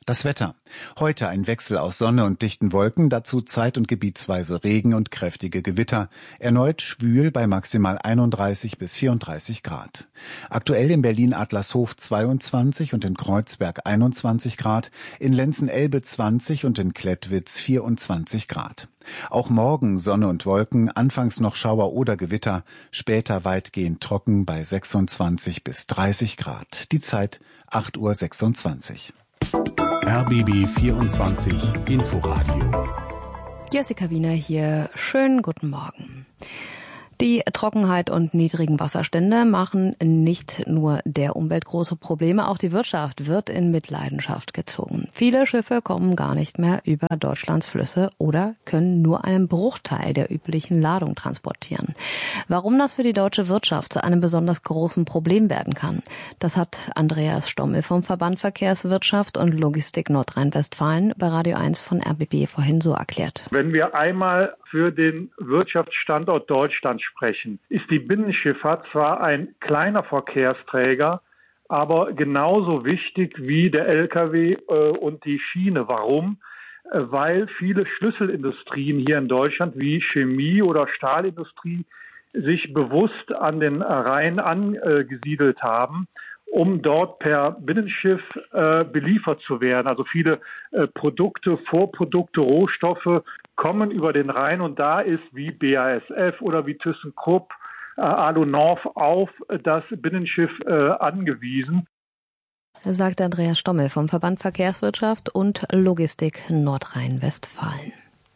Das Wetter. Heute ein Wechsel aus Sonne und dichten Wolken, dazu zeit- und gebietsweise Regen und kräftige Gewitter. Erneut schwül bei maximal einunddreißig bis vierunddreißig Grad. Aktuell in Berlin-Adlershof zweiundzwanzig und in Kreuzberg einundzwanzig Grad, in Lenzen-Elbe zwanzig und in Klettwitz vierundzwanzig Grad. Auch morgen Sonne und Wolken, anfangs noch Schauer oder Gewitter, später weitgehend trocken bei sechsundzwanzig bis dreißig Grad. Die Zeit acht Uhr sechsundzwanzig. R B B vierundzwanzig Inforadio. Jessica Wiener hier. Schönen guten Morgen. Die Trockenheit und niedrigen Wasserstände machen nicht nur der Umwelt große Probleme, auch die Wirtschaft wird in Mitleidenschaft gezogen. Viele Schiffe kommen gar nicht mehr über Deutschlands Flüsse oder können nur einen Bruchteil der üblichen Ladung transportieren. Warum das für die deutsche Wirtschaft zu einem besonders großen Problem werden kann, das hat Andreas Stommel vom Verband Verkehrswirtschaft und Logistik Nordrhein-Westfalen bei Radio eins von R B B vorhin so erklärt. Wenn wir einmal für den Wirtschaftsstandort Deutschland sprechen, ist die Binnenschifffahrt zwar ein kleiner Verkehrsträger, aber genauso wichtig wie der L K W äh, und die Schiene. Warum? Äh, weil viele Schlüsselindustrien hier in Deutschland wie Chemie oder Stahlindustrie sich bewusst an den Rhein angesiedelt haben, um dort per Binnenschiff äh, beliefert zu werden. Also viele äh, Produkte, Vorprodukte, Rohstoffe kommen über den Rhein und da ist wie B A S F oder wie ThyssenKrupp, äh, Alu-Nord auf das Binnenschiff äh, angewiesen. Sagt Andreas Stommel vom Verband Verkehrswirtschaft und Logistik Nordrhein-Westfalen.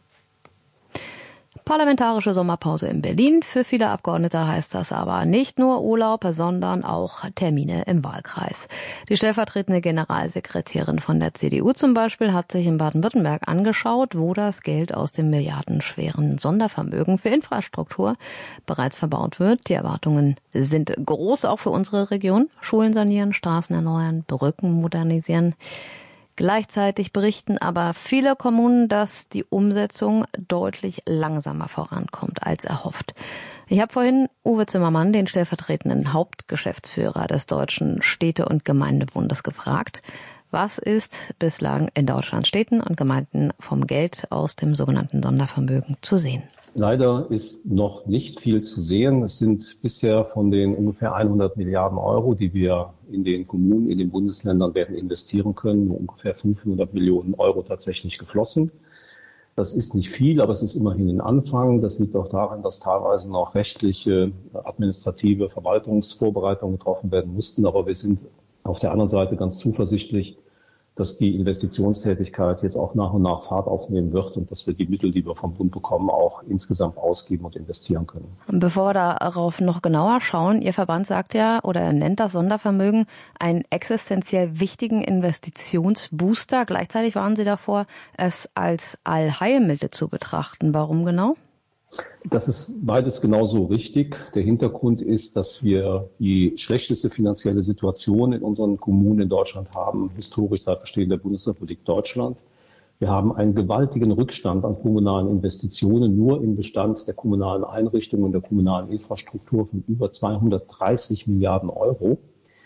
Parlamentarische Sommerpause in Berlin. Für viele Abgeordnete heißt das aber nicht nur Urlaub, sondern auch Termine im Wahlkreis. Die stellvertretende Generalsekretärin von der C D U zum Beispiel hat sich in Baden-Württemberg angeschaut, wo das Geld aus dem milliardenschweren Sondervermögen für Infrastruktur bereits verbaut wird. Die Erwartungen sind groß, auch für unsere Region. Schulen sanieren, Straßen erneuern, Brücken modernisieren. Gleichzeitig berichten aber viele Kommunen, dass die Umsetzung deutlich langsamer vorankommt als erhofft. Ich habe vorhin Uwe Zimmermann, den stellvertretenden Hauptgeschäftsführer des Deutschen Städte- und Gemeindebundes, gefragt, was ist bislang in Deutschlands Städten und Gemeinden vom Geld aus dem sogenannten Sondervermögen zu sehen? Leider ist noch nicht viel zu sehen. Es sind bisher von den ungefähr hundert Milliarden Euro, die wir in den Kommunen, in den Bundesländern werden investieren können, nur ungefähr fünfhundert Millionen Euro tatsächlich geflossen. Das ist nicht viel, aber es ist immerhin ein Anfang. Das liegt auch daran, dass teilweise noch rechtliche, administrative Verwaltungsvorbereitungen getroffen werden mussten. Aber wir sind auf der anderen Seite ganz zuversichtlich, dass die Investitionstätigkeit jetzt auch nach und nach Fahrt aufnehmen wird und dass wir die Mittel, die wir vom Bund bekommen, auch insgesamt ausgeben und investieren können. Bevor wir darauf noch genauer schauen, Ihr Verband sagt ja oder er nennt das Sondervermögen einen existenziell wichtigen Investitionsbooster. Gleichzeitig waren Sie davor, es als Allheilmittel zu betrachten. Warum genau? Das ist beides genauso richtig. Der Hintergrund ist, dass wir die schlechteste finanzielle Situation in unseren Kommunen in Deutschland haben, historisch seit Bestehen der Bundesrepublik Deutschland. Wir haben einen gewaltigen Rückstand an kommunalen Investitionen, nur im Bestand der kommunalen Einrichtungen und der kommunalen Infrastruktur von über zweihundertdreißig Milliarden Euro.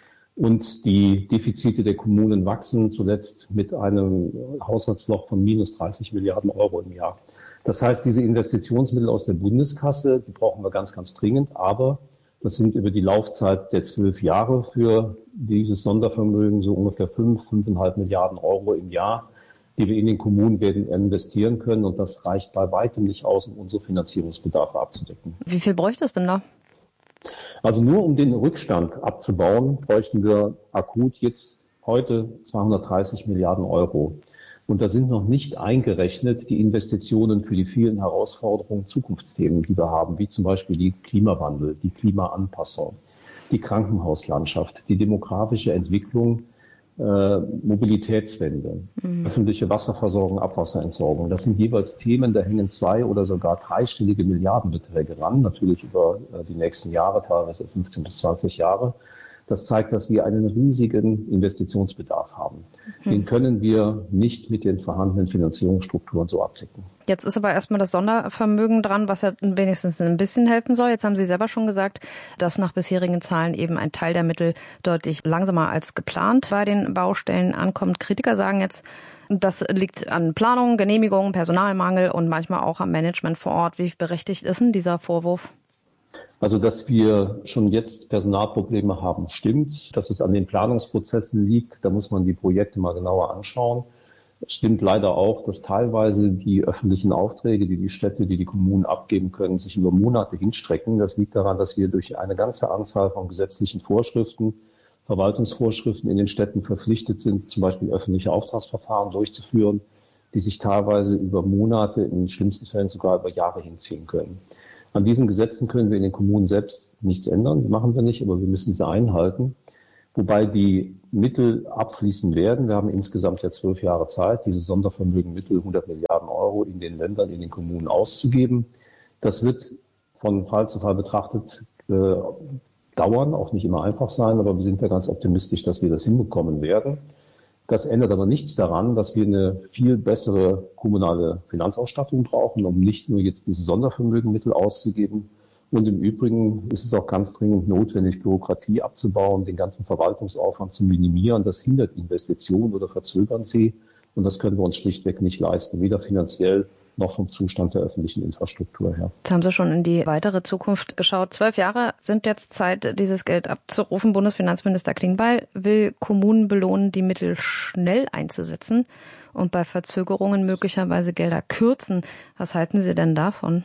Und die Defizite der Kommunen wachsen zuletzt mit einem Haushaltsloch von minus dreißig Milliarden Euro im Jahr. Das heißt, diese Investitionsmittel aus der Bundeskasse, die brauchen wir ganz, ganz dringend. Aber das sind über die Laufzeit der zwölf Jahre für dieses Sondervermögen so ungefähr fünf, fünfeinhalb Milliarden Euro im Jahr, die wir in den Kommunen werden investieren können. Und das reicht bei weitem nicht aus, um unsere Finanzierungsbedarfe abzudecken. Wie viel bräuchte es denn da? Also nur um den Rückstand abzubauen, bräuchten wir akut jetzt heute zweihundertdreißig Milliarden Euro. Und da sind noch nicht eingerechnet die Investitionen für die vielen Herausforderungen, Zukunftsthemen, die wir haben, wie zum Beispiel die Klimawandel, die Klimaanpassung, die Krankenhauslandschaft, die demografische Entwicklung, äh, Mobilitätswende, mhm. öffentliche Wasserversorgung, Abwasserentsorgung. Das sind jeweils Themen, da hängen zwei oder sogar dreistellige Milliardenbeträge ran, natürlich über äh, die nächsten Jahre, teilweise fünfzehn bis zwanzig Jahre. Das zeigt, dass wir einen riesigen Investitionsbedarf haben. Mhm. Den können wir nicht mit den vorhandenen Finanzierungsstrukturen so abdecken. Jetzt ist aber erstmal das Sondervermögen dran, was ja wenigstens ein bisschen helfen soll. Jetzt haben Sie selber schon gesagt, dass nach bisherigen Zahlen eben ein Teil der Mittel deutlich langsamer als geplant bei den Baustellen ankommt. Kritiker sagen jetzt, das liegt an Planung, Genehmigung, Personalmangel und manchmal auch am Management vor Ort. Wie berechtigt ist denn dieser Vorwurf? Also, dass wir schon jetzt Personalprobleme haben, stimmt. Dass es an den Planungsprozessen liegt, da muss man die Projekte mal genauer anschauen. Es stimmt leider auch, dass teilweise die öffentlichen Aufträge, die die Städte, die die Kommunen abgeben können, sich über Monate hinstrecken. Das liegt daran, dass wir durch eine ganze Anzahl von gesetzlichen Vorschriften, Verwaltungsvorschriften in den Städten verpflichtet sind, zum Beispiel öffentliche Auftragsverfahren durchzuführen, die sich teilweise über Monate, in den schlimmsten Fällen sogar über Jahre hinziehen können. An diesen Gesetzen können wir in den Kommunen selbst nichts ändern, die machen wir nicht, aber wir müssen sie einhalten. Wobei die Mittel abfließen werden. Wir haben insgesamt ja zwölf Jahre Zeit, diese Sondervermögenmittel, hundert Milliarden Euro in den Ländern, in den Kommunen auszugeben. Das wird von Fall zu Fall betrachtet äh, dauern, auch nicht immer einfach sein, aber wir sind ja ganz optimistisch, dass wir das hinbekommen werden. Das ändert aber nichts daran, dass wir eine viel bessere kommunale Finanzausstattung brauchen, um nicht nur jetzt diese Sondervermögenmittel auszugeben. Und im Übrigen ist es auch ganz dringend notwendig, Bürokratie abzubauen, den ganzen Verwaltungsaufwand zu minimieren. Das hindert Investitionen oder verzögert sie. Und das können wir uns schlichtweg nicht leisten, weder finanziell noch vom Zustand der öffentlichen Infrastruktur her. Jetzt haben Sie schon in die weitere Zukunft geschaut. Zwölf Jahre sind jetzt Zeit, dieses Geld abzurufen. Bundesfinanzminister Klingbeil will Kommunen belohnen, die Mittel schnell einzusetzen und bei Verzögerungen möglicherweise Gelder kürzen. Was halten Sie denn davon?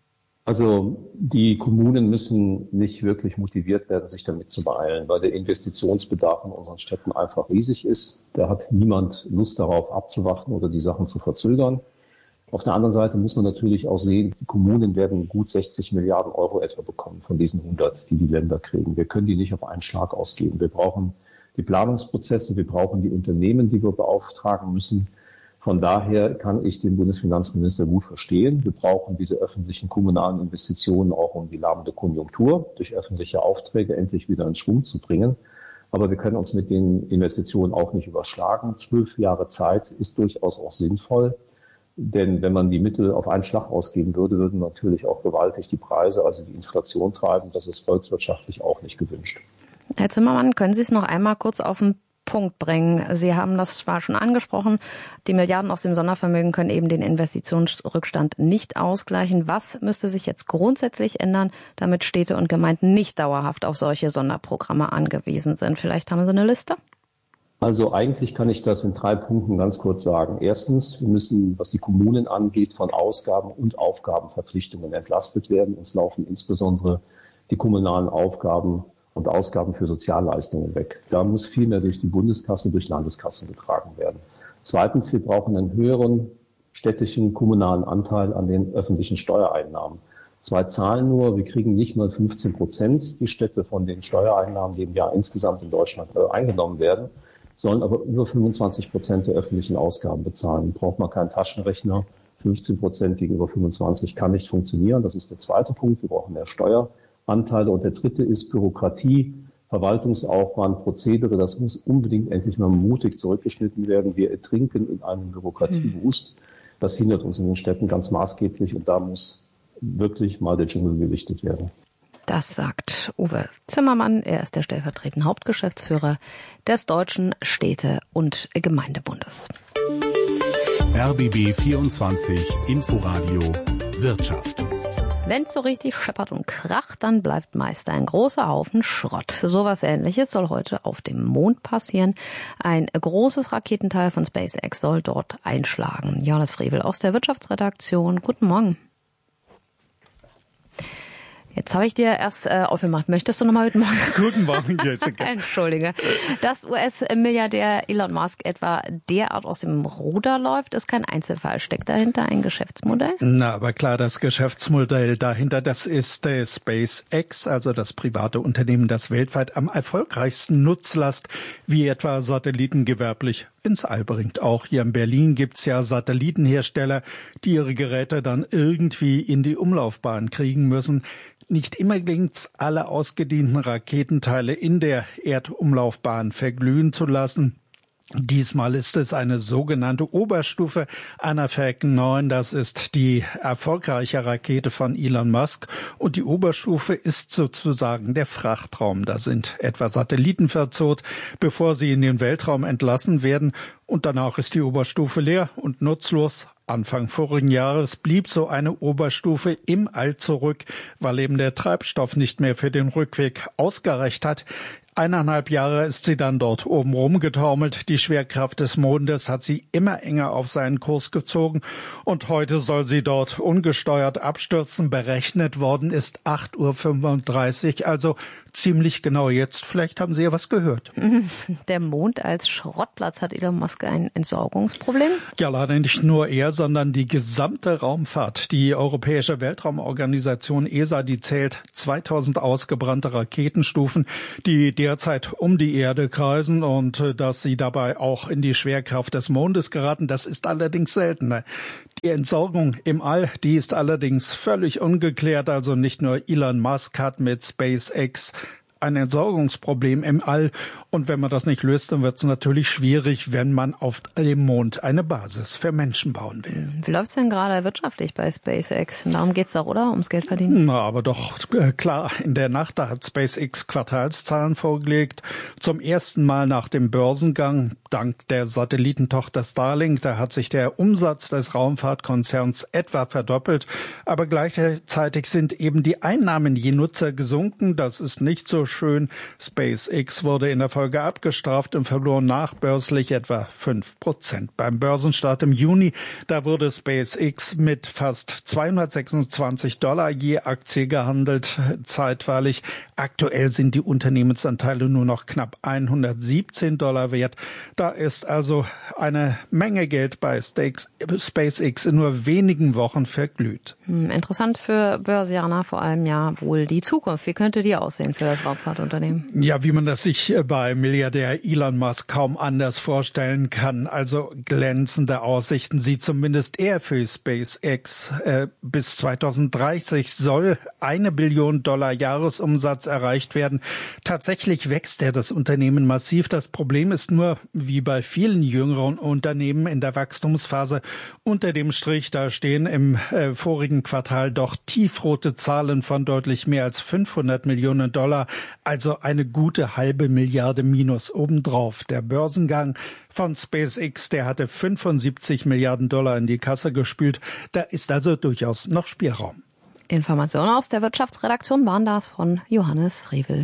Also die Kommunen müssen nicht wirklich motiviert werden, sich damit zu beeilen, weil der Investitionsbedarf in unseren Städten einfach riesig ist. Da hat niemand Lust darauf abzuwarten oder die Sachen zu verzögern. Auf der anderen Seite muss man natürlich auch sehen, die Kommunen werden gut sechzig Milliarden Euro etwa bekommen von diesen hundert, die die Länder kriegen. Wir können die nicht auf einen Schlag ausgeben. Wir brauchen die Planungsprozesse, wir brauchen die Unternehmen, die wir beauftragen müssen. Von daher kann ich den Bundesfinanzminister gut verstehen. Wir brauchen diese öffentlichen kommunalen Investitionen auch, um die lahmende Konjunktur durch öffentliche Aufträge endlich wieder in Schwung zu bringen. Aber wir können uns mit den Investitionen auch nicht überschlagen. Zwölf Jahre Zeit ist durchaus auch sinnvoll. Denn wenn man die Mittel auf einen Schlag ausgeben würde, würden natürlich auch gewaltig die Preise, also die Inflation treiben. Das ist volkswirtschaftlich auch nicht gewünscht. Herr Zimmermann, können Sie es noch einmal kurz auf den Punkt bringen? Sie haben das zwar schon angesprochen, die Milliarden aus dem Sondervermögen können eben den Investitionsrückstand nicht ausgleichen. Was müsste sich jetzt grundsätzlich ändern, damit Städte und Gemeinden nicht dauerhaft auf solche Sonderprogramme angewiesen sind? Vielleicht haben Sie eine Liste? Also eigentlich kann ich das in drei Punkten ganz kurz sagen. Erstens, wir müssen, was die Kommunen angeht, von Ausgaben und Aufgabenverpflichtungen entlastet werden. Uns laufen insbesondere die kommunalen Aufgaben und Ausgaben für Sozialleistungen weg. Da muss viel mehr durch die Bundeskasse, durch Landeskassen getragen werden. Zweitens, wir brauchen einen höheren städtischen kommunalen Anteil an den öffentlichen Steuereinnahmen. Zwei Zahlen nur, wir kriegen nicht mal fünfzehn Prozent die Städte von den Steuereinnahmen, die im Jahr insgesamt in Deutschland äh, eingenommen werden, sollen aber über fünfundzwanzig Prozent der öffentlichen Ausgaben bezahlen. Braucht man keinen Taschenrechner. fünfzehn Prozent gegenüber fünfundzwanzig kann nicht funktionieren. Das ist der zweite Punkt. Wir brauchen mehr Steueranteile. Und der dritte ist Bürokratie, Verwaltungsaufwand, Prozedere. Das muss unbedingt endlich mal mutig zurückgeschnitten werden. Wir ertrinken in einem Bürokratiewust. Das hindert uns in den Städten ganz maßgeblich. Und da muss wirklich mal der Dschungel gelichtet werden. Das sagt Uwe Zimmermann. Er ist der stellvertretende Hauptgeschäftsführer des Deutschen Städte- und Gemeindebundes. R B B vierundzwanzig Inforadio Wirtschaft. Wenn's so richtig scheppert und kracht, dann bleibt meist ein großer Haufen Schrott. Sowas Ähnliches soll heute auf dem Mond passieren. Ein großes Raketenteil von SpaceX soll dort einschlagen. Johannes Frevel aus der Wirtschaftsredaktion. Guten Morgen. Jetzt habe ich dir erst äh, aufgemacht. Möchtest du nochmal guten Morgen? Guten Morgen, Jessica. Entschuldige. Dass U S-Milliardär Elon Musk etwa derart aus dem Ruder läuft, ist kein Einzelfall. Steckt dahinter ein Geschäftsmodell? Na, aber klar, das Geschäftsmodell dahinter, das ist äh, SpaceX, also das private Unternehmen, das weltweit am erfolgreichsten Nutzlast, wie etwa Satelliten gewerblich ins All bringt. Auch hier in Berlin gibt's ja Satellitenhersteller, die ihre Geräte dann irgendwie in die Umlaufbahn kriegen müssen. Nicht immer gelingt's, alle ausgedienten Raketenteile in der Erdumlaufbahn verglühen zu lassen. Diesmal ist es eine sogenannte Oberstufe einer Falcon neun. Das ist die erfolgreiche Rakete von Elon Musk. Und die Oberstufe ist sozusagen der Frachtraum. Da sind etwa Satelliten verzurrt, bevor sie in den Weltraum entlassen werden. Und danach ist die Oberstufe leer und nutzlos. Anfang vorigen Jahres blieb so eine Oberstufe im All zurück, weil eben der Treibstoff nicht mehr für den Rückweg ausgereicht hat. Eineinhalb Jahre ist sie dann dort oben rumgetaumelt. Die Schwerkraft des Mondes hat sie immer enger auf seinen Kurs gezogen. Und heute soll sie dort ungesteuert abstürzen. Berechnet worden ist acht Uhr fünfunddreißig, also ziemlich genau jetzt. Vielleicht haben Sie ja was gehört. Der Mond als Schrottplatz, hat Elon Musk ein Entsorgungsproblem? Ja, leider nicht nur er, sondern die gesamte Raumfahrt. Die Europäische Weltraumorganisation E S A, die zählt zweitausend ausgebrannte Raketenstufen, die derzeit um die Erde kreisen, und dass sie dabei auch in die Schwerkraft des Mondes geraten, das ist allerdings seltener. Die Entsorgung im All, die ist allerdings völlig ungeklärt. Also nicht nur Elon Musk hat mit SpaceX ein Entsorgungsproblem im All. Und wenn man das nicht löst, dann wird es natürlich schwierig, wenn man auf dem Mond eine Basis für Menschen bauen will. Wie läuft's denn gerade wirtschaftlich bei SpaceX? Darum geht's doch, oder? Ums Geld verdienen? Na, aber doch, äh, klar. In der Nacht, da hat SpaceX Quartalszahlen vorgelegt. Zum ersten Mal nach dem Börsengang, dank der Satellitentochter Starlink. Da hat sich der Umsatz des Raumfahrtkonzerns etwa verdoppelt. Aber gleichzeitig sind eben die Einnahmen je Nutzer gesunken. Das ist nicht so schön. SpaceX wurde in der Folge abgestraft und verlor nachbörslich etwa fünf Prozent. Beim Börsenstart im Juni, da wurde SpaceX mit fast zweihundertsechsundzwanzig Dollar je Aktie gehandelt, zeitweilig. Aktuell sind die Unternehmensanteile nur noch knapp hundertsiebzehn Dollar wert. Da ist also eine Menge Geld bei SpaceX in nur wenigen Wochen verglüht. Interessant für Börsianer vor allem ja wohl die Zukunft. Wie könnte die aussehen für das Raumfahrtunternehmen? Ja, wie man das sich bei Milliardär Elon Musk kaum anders vorstellen kann. Also glänzende Aussichten sieht zumindest er für SpaceX. Äh, bis zweitausenddreißig soll eine Billion Dollar Jahresumsatz erreicht werden. Tatsächlich wächst er das Unternehmen massiv. Das Problem ist nur, wie bei vielen jüngeren Unternehmen in der Wachstumsphase, unter dem Strich, da stehen im äh, vorigen Quartal doch tiefrote Zahlen von deutlich mehr als fünfhundert Millionen Dollar, also eine gute halbe Milliarde Minus obendrauf. Der Börsengang von SpaceX, der hatte fünfundsiebzig Milliarden Dollar in die Kasse gespült. Da ist also durchaus noch Spielraum. Informationen aus der Wirtschaftsredaktion waren das von Johannes Frevel.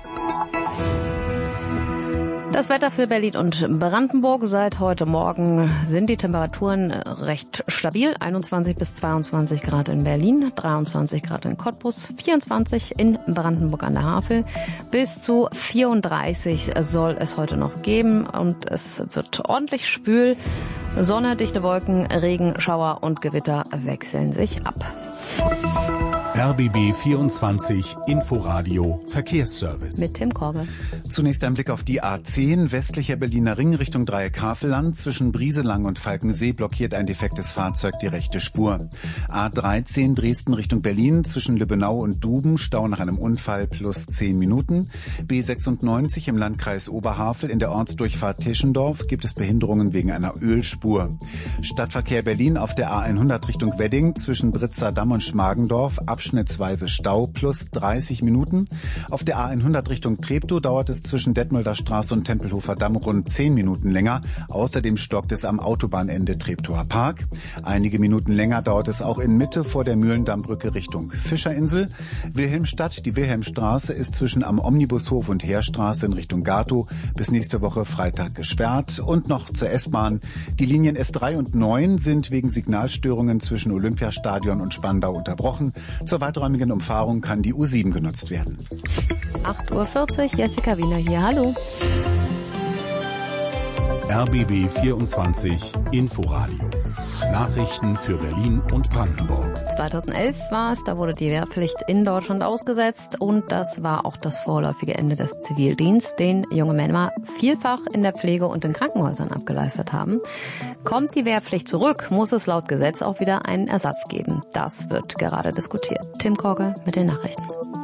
Das Wetter für Berlin und Brandenburg. Seit heute Morgen sind die Temperaturen recht stabil. einundzwanzig bis zweiundzwanzig Grad in Berlin, dreiundzwanzig Grad in Cottbus, vierundzwanzig in Brandenburg an der Havel. Bis zu vierunddreißig soll es heute noch geben und es wird ordentlich schwül. Sonne, dichte Wolken, Regen, Schauer und Gewitter wechseln sich ab. R B B vierundzwanzig Inforadio Verkehrsservice. Mit Tim Korge. Zunächst ein Blick auf die A zehn, westlicher Berliner Ring Richtung Dreieck-Havelland. Zwischen Brieselang und Falkensee blockiert ein defektes Fahrzeug die rechte Spur. A dreizehn Dresden Richtung Berlin, zwischen Lübbenau und Duben, Stau nach einem Unfall plus zehn Minuten. B sechsundneunzig im Landkreis Oberhavel in der Ortsdurchfahrt Tischendorf gibt es Behinderungen wegen einer Ölspur. Stadtverkehr Berlin auf der A hundert Richtung Wedding, zwischen Britzer Damm und Schmargendorf, abschnittsweise Stau plus dreißig Minuten. Auf der A hundert Richtung Treptow dauert es zwischen Detmolder Straße und Tempelhofer Damm rund zehn Minuten länger. Außerdem stockt es am Autobahnende Treptower Park. Einige Minuten länger dauert es auch in Mitte vor der Mühlendammbrücke Richtung Fischerinsel. Wilhelmstadt, die Wilhelmstraße ist zwischen am Omnibushof und Heerstraße in Richtung Gatow bis nächste Woche Freitag gesperrt. Und noch zur S-Bahn. Die Linien S drei und neun sind wegen Signalstörungen zwischen Olympiastadion und Spandau unterbrochen. Zur weiträumigen Umfahrung kann die U sieben genutzt werden. acht Uhr vierzig, Jessica Wiener hier, hallo. R B B vierundzwanzig Inforadio. Nachrichten für Berlin und Brandenburg. zweitausendelf war es, da wurde die Wehrpflicht in Deutschland ausgesetzt und das war auch das vorläufige Ende des Zivildienstes, den junge Männer vielfach in der Pflege und in Krankenhäusern abgeleistet haben. Kommt die Wehrpflicht zurück, muss es laut Gesetz auch wieder einen Ersatz geben. Das wird gerade diskutiert. Tim Korke mit den Nachrichten.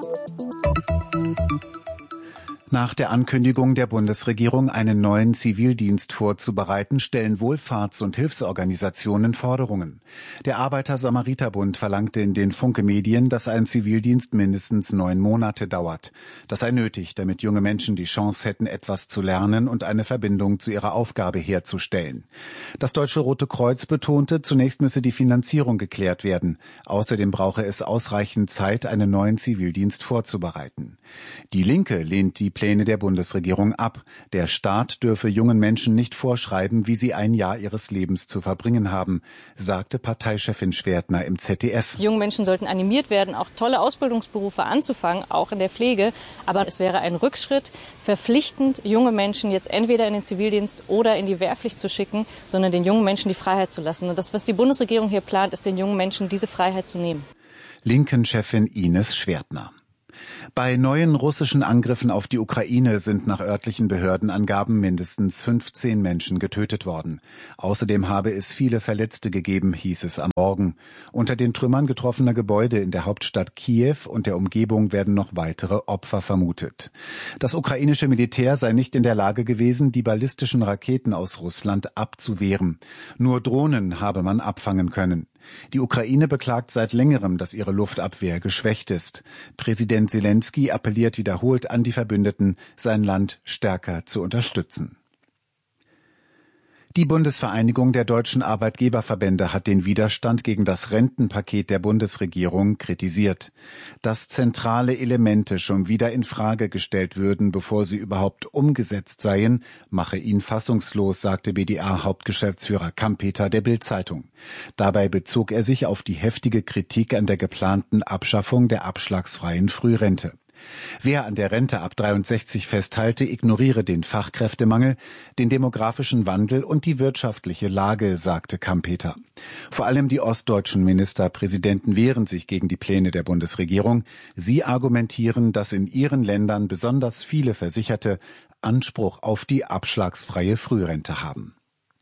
Nach der Ankündigung der Bundesregierung, einen neuen Zivildienst vorzubereiten, stellen Wohlfahrts- und Hilfsorganisationen Forderungen. Der Arbeiter-Samariter-Bund verlangte in den Funke-Medien, dass ein Zivildienst mindestens neun Monate dauert. Das sei nötig, damit junge Menschen die Chance hätten, etwas zu lernen und eine Verbindung zu ihrer Aufgabe herzustellen. Das Deutsche Rote Kreuz betonte, zunächst müsse die Finanzierung geklärt werden. Außerdem brauche es ausreichend Zeit, einen neuen Zivildienst vorzubereiten. Die Linke lehnt die Pläne der Bundesregierung ab. Der Staat dürfe jungen Menschen nicht vorschreiben, wie sie ein Jahr ihres Lebens zu verbringen haben, sagte Parteichefin Schwertner im Z D F. Die jungen Menschen sollten animiert werden, auch tolle Ausbildungsberufe anzufangen, auch in der Pflege. Aber es wäre ein Rückschritt, verpflichtend junge Menschen jetzt entweder in den Zivildienst oder in die Wehrpflicht zu schicken, sondern den jungen Menschen die Freiheit zu lassen. Und das, was die Bundesregierung hier plant, ist den jungen Menschen diese Freiheit zu nehmen. Linken-Chefin Ines Schwertner. Bei neuen russischen Angriffen auf die Ukraine sind nach örtlichen Behördenangaben mindestens fünfzehn Menschen getötet worden. Außerdem habe es viele Verletzte gegeben, hieß es am Morgen. Unter den Trümmern getroffener Gebäude in der Hauptstadt Kiew und der Umgebung werden noch weitere Opfer vermutet. Das ukrainische Militär sei nicht in der Lage gewesen, die ballistischen Raketen aus Russland abzuwehren. Nur Drohnen habe man abfangen können. Die Ukraine beklagt seit längerem, dass ihre Luftabwehr geschwächt ist. Präsident Selenskyj appelliert wiederholt an die Verbündeten, sein Land stärker zu unterstützen. Die Bundesvereinigung der deutschen Arbeitgeberverbände hat den Widerstand gegen das Rentenpaket der Bundesregierung kritisiert. Dass zentrale Elemente schon wieder in Frage gestellt würden, bevor sie überhaupt umgesetzt seien, mache ihn fassungslos, sagte B D A-Hauptgeschäftsführer Kampeter der Bild-Zeitung. Dabei bezog er sich auf die heftige Kritik an der geplanten Abschaffung der abschlagsfreien Frührente. Wer an der Rente ab dreiundsechzig festhalte, ignoriere den Fachkräftemangel, den demografischen Wandel und die wirtschaftliche Lage, sagte Kampeter. Vor allem die ostdeutschen Ministerpräsidenten wehren sich gegen die Pläne der Bundesregierung. Sie argumentieren, dass in ihren Ländern besonders viele Versicherte Anspruch auf die abschlagsfreie Frührente haben.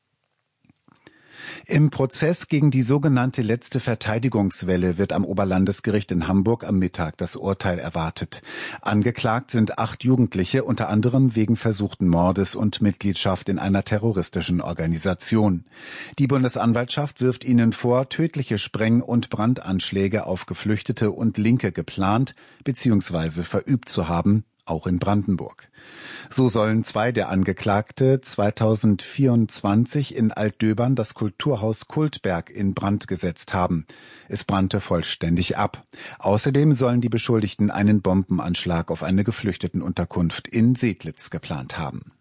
Im Prozess gegen die sogenannte letzte Verteidigungswelle wird am Oberlandesgericht in Hamburg am Mittag das Urteil erwartet. Angeklagt sind acht Jugendliche, unter anderem wegen versuchten Mordes und Mitgliedschaft in einer terroristischen Organisation. Die Bundesanwaltschaft wirft ihnen vor, tödliche Spreng- und Brandanschläge auf Geflüchtete und Linke geplant bzw. verübt zu haben, auch in Brandenburg. So sollen zwei der Angeklagte zweitausendvierundzwanzig in Altdöbern das Kulturhaus Kultberg in Brand gesetzt haben. Es brannte vollständig ab. Außerdem sollen die Beschuldigten einen Bombenanschlag auf eine Geflüchtetenunterkunft in Sedlitz geplant haben.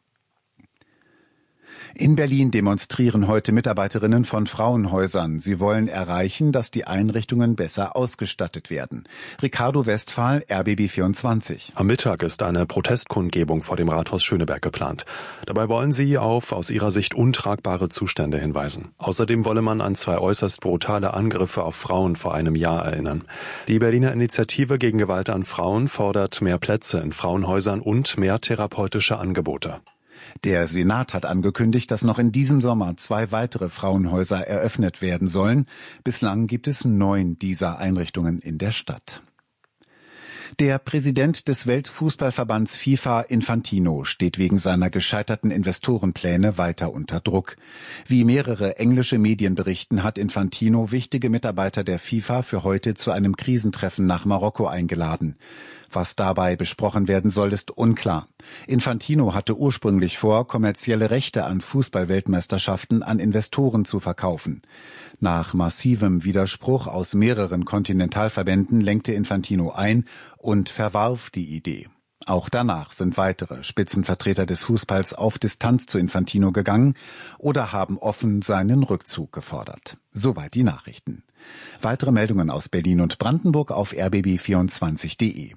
In Berlin demonstrieren heute Mitarbeiterinnen von Frauenhäusern. Sie wollen erreichen, dass die Einrichtungen besser ausgestattet werden. Ricardo Westphal, R B B vierundzwanzig. Am Mittag ist eine Protestkundgebung vor dem Rathaus Schöneberg geplant. Dabei wollen sie auf aus ihrer Sicht untragbare Zustände hinweisen. Außerdem wolle man an zwei äußerst brutale Angriffe auf Frauen vor einem Jahr erinnern. Die Berliner Initiative gegen Gewalt an Frauen fordert mehr Plätze in Frauenhäusern und mehr therapeutische Angebote. Der Senat hat angekündigt, dass noch in diesem Sommer zwei weitere Frauenhäuser eröffnet werden sollen. Bislang gibt es neun dieser Einrichtungen in der Stadt. Der Präsident des Weltfußballverbands FIFA, Infantino, steht wegen seiner gescheiterten Investorenpläne weiter unter Druck. Wie mehrere englische Medien berichten, hat Infantino wichtige Mitarbeiter der FIFA für heute zu einem Krisentreffen nach Marokko eingeladen. Was dabei besprochen werden soll, ist unklar. Infantino hatte ursprünglich vor, kommerzielle Rechte an Fußball-Weltmeisterschaften an Investoren zu verkaufen. Nach massivem Widerspruch aus mehreren Kontinentalverbänden lenkte Infantino ein und verwarf die Idee. Auch danach sind weitere Spitzenvertreter des Fußballs auf Distanz zu Infantino gegangen oder haben offen seinen Rückzug gefordert. Soweit die Nachrichten. Weitere Meldungen aus Berlin und Brandenburg auf r b b vierundzwanzig punkt d e.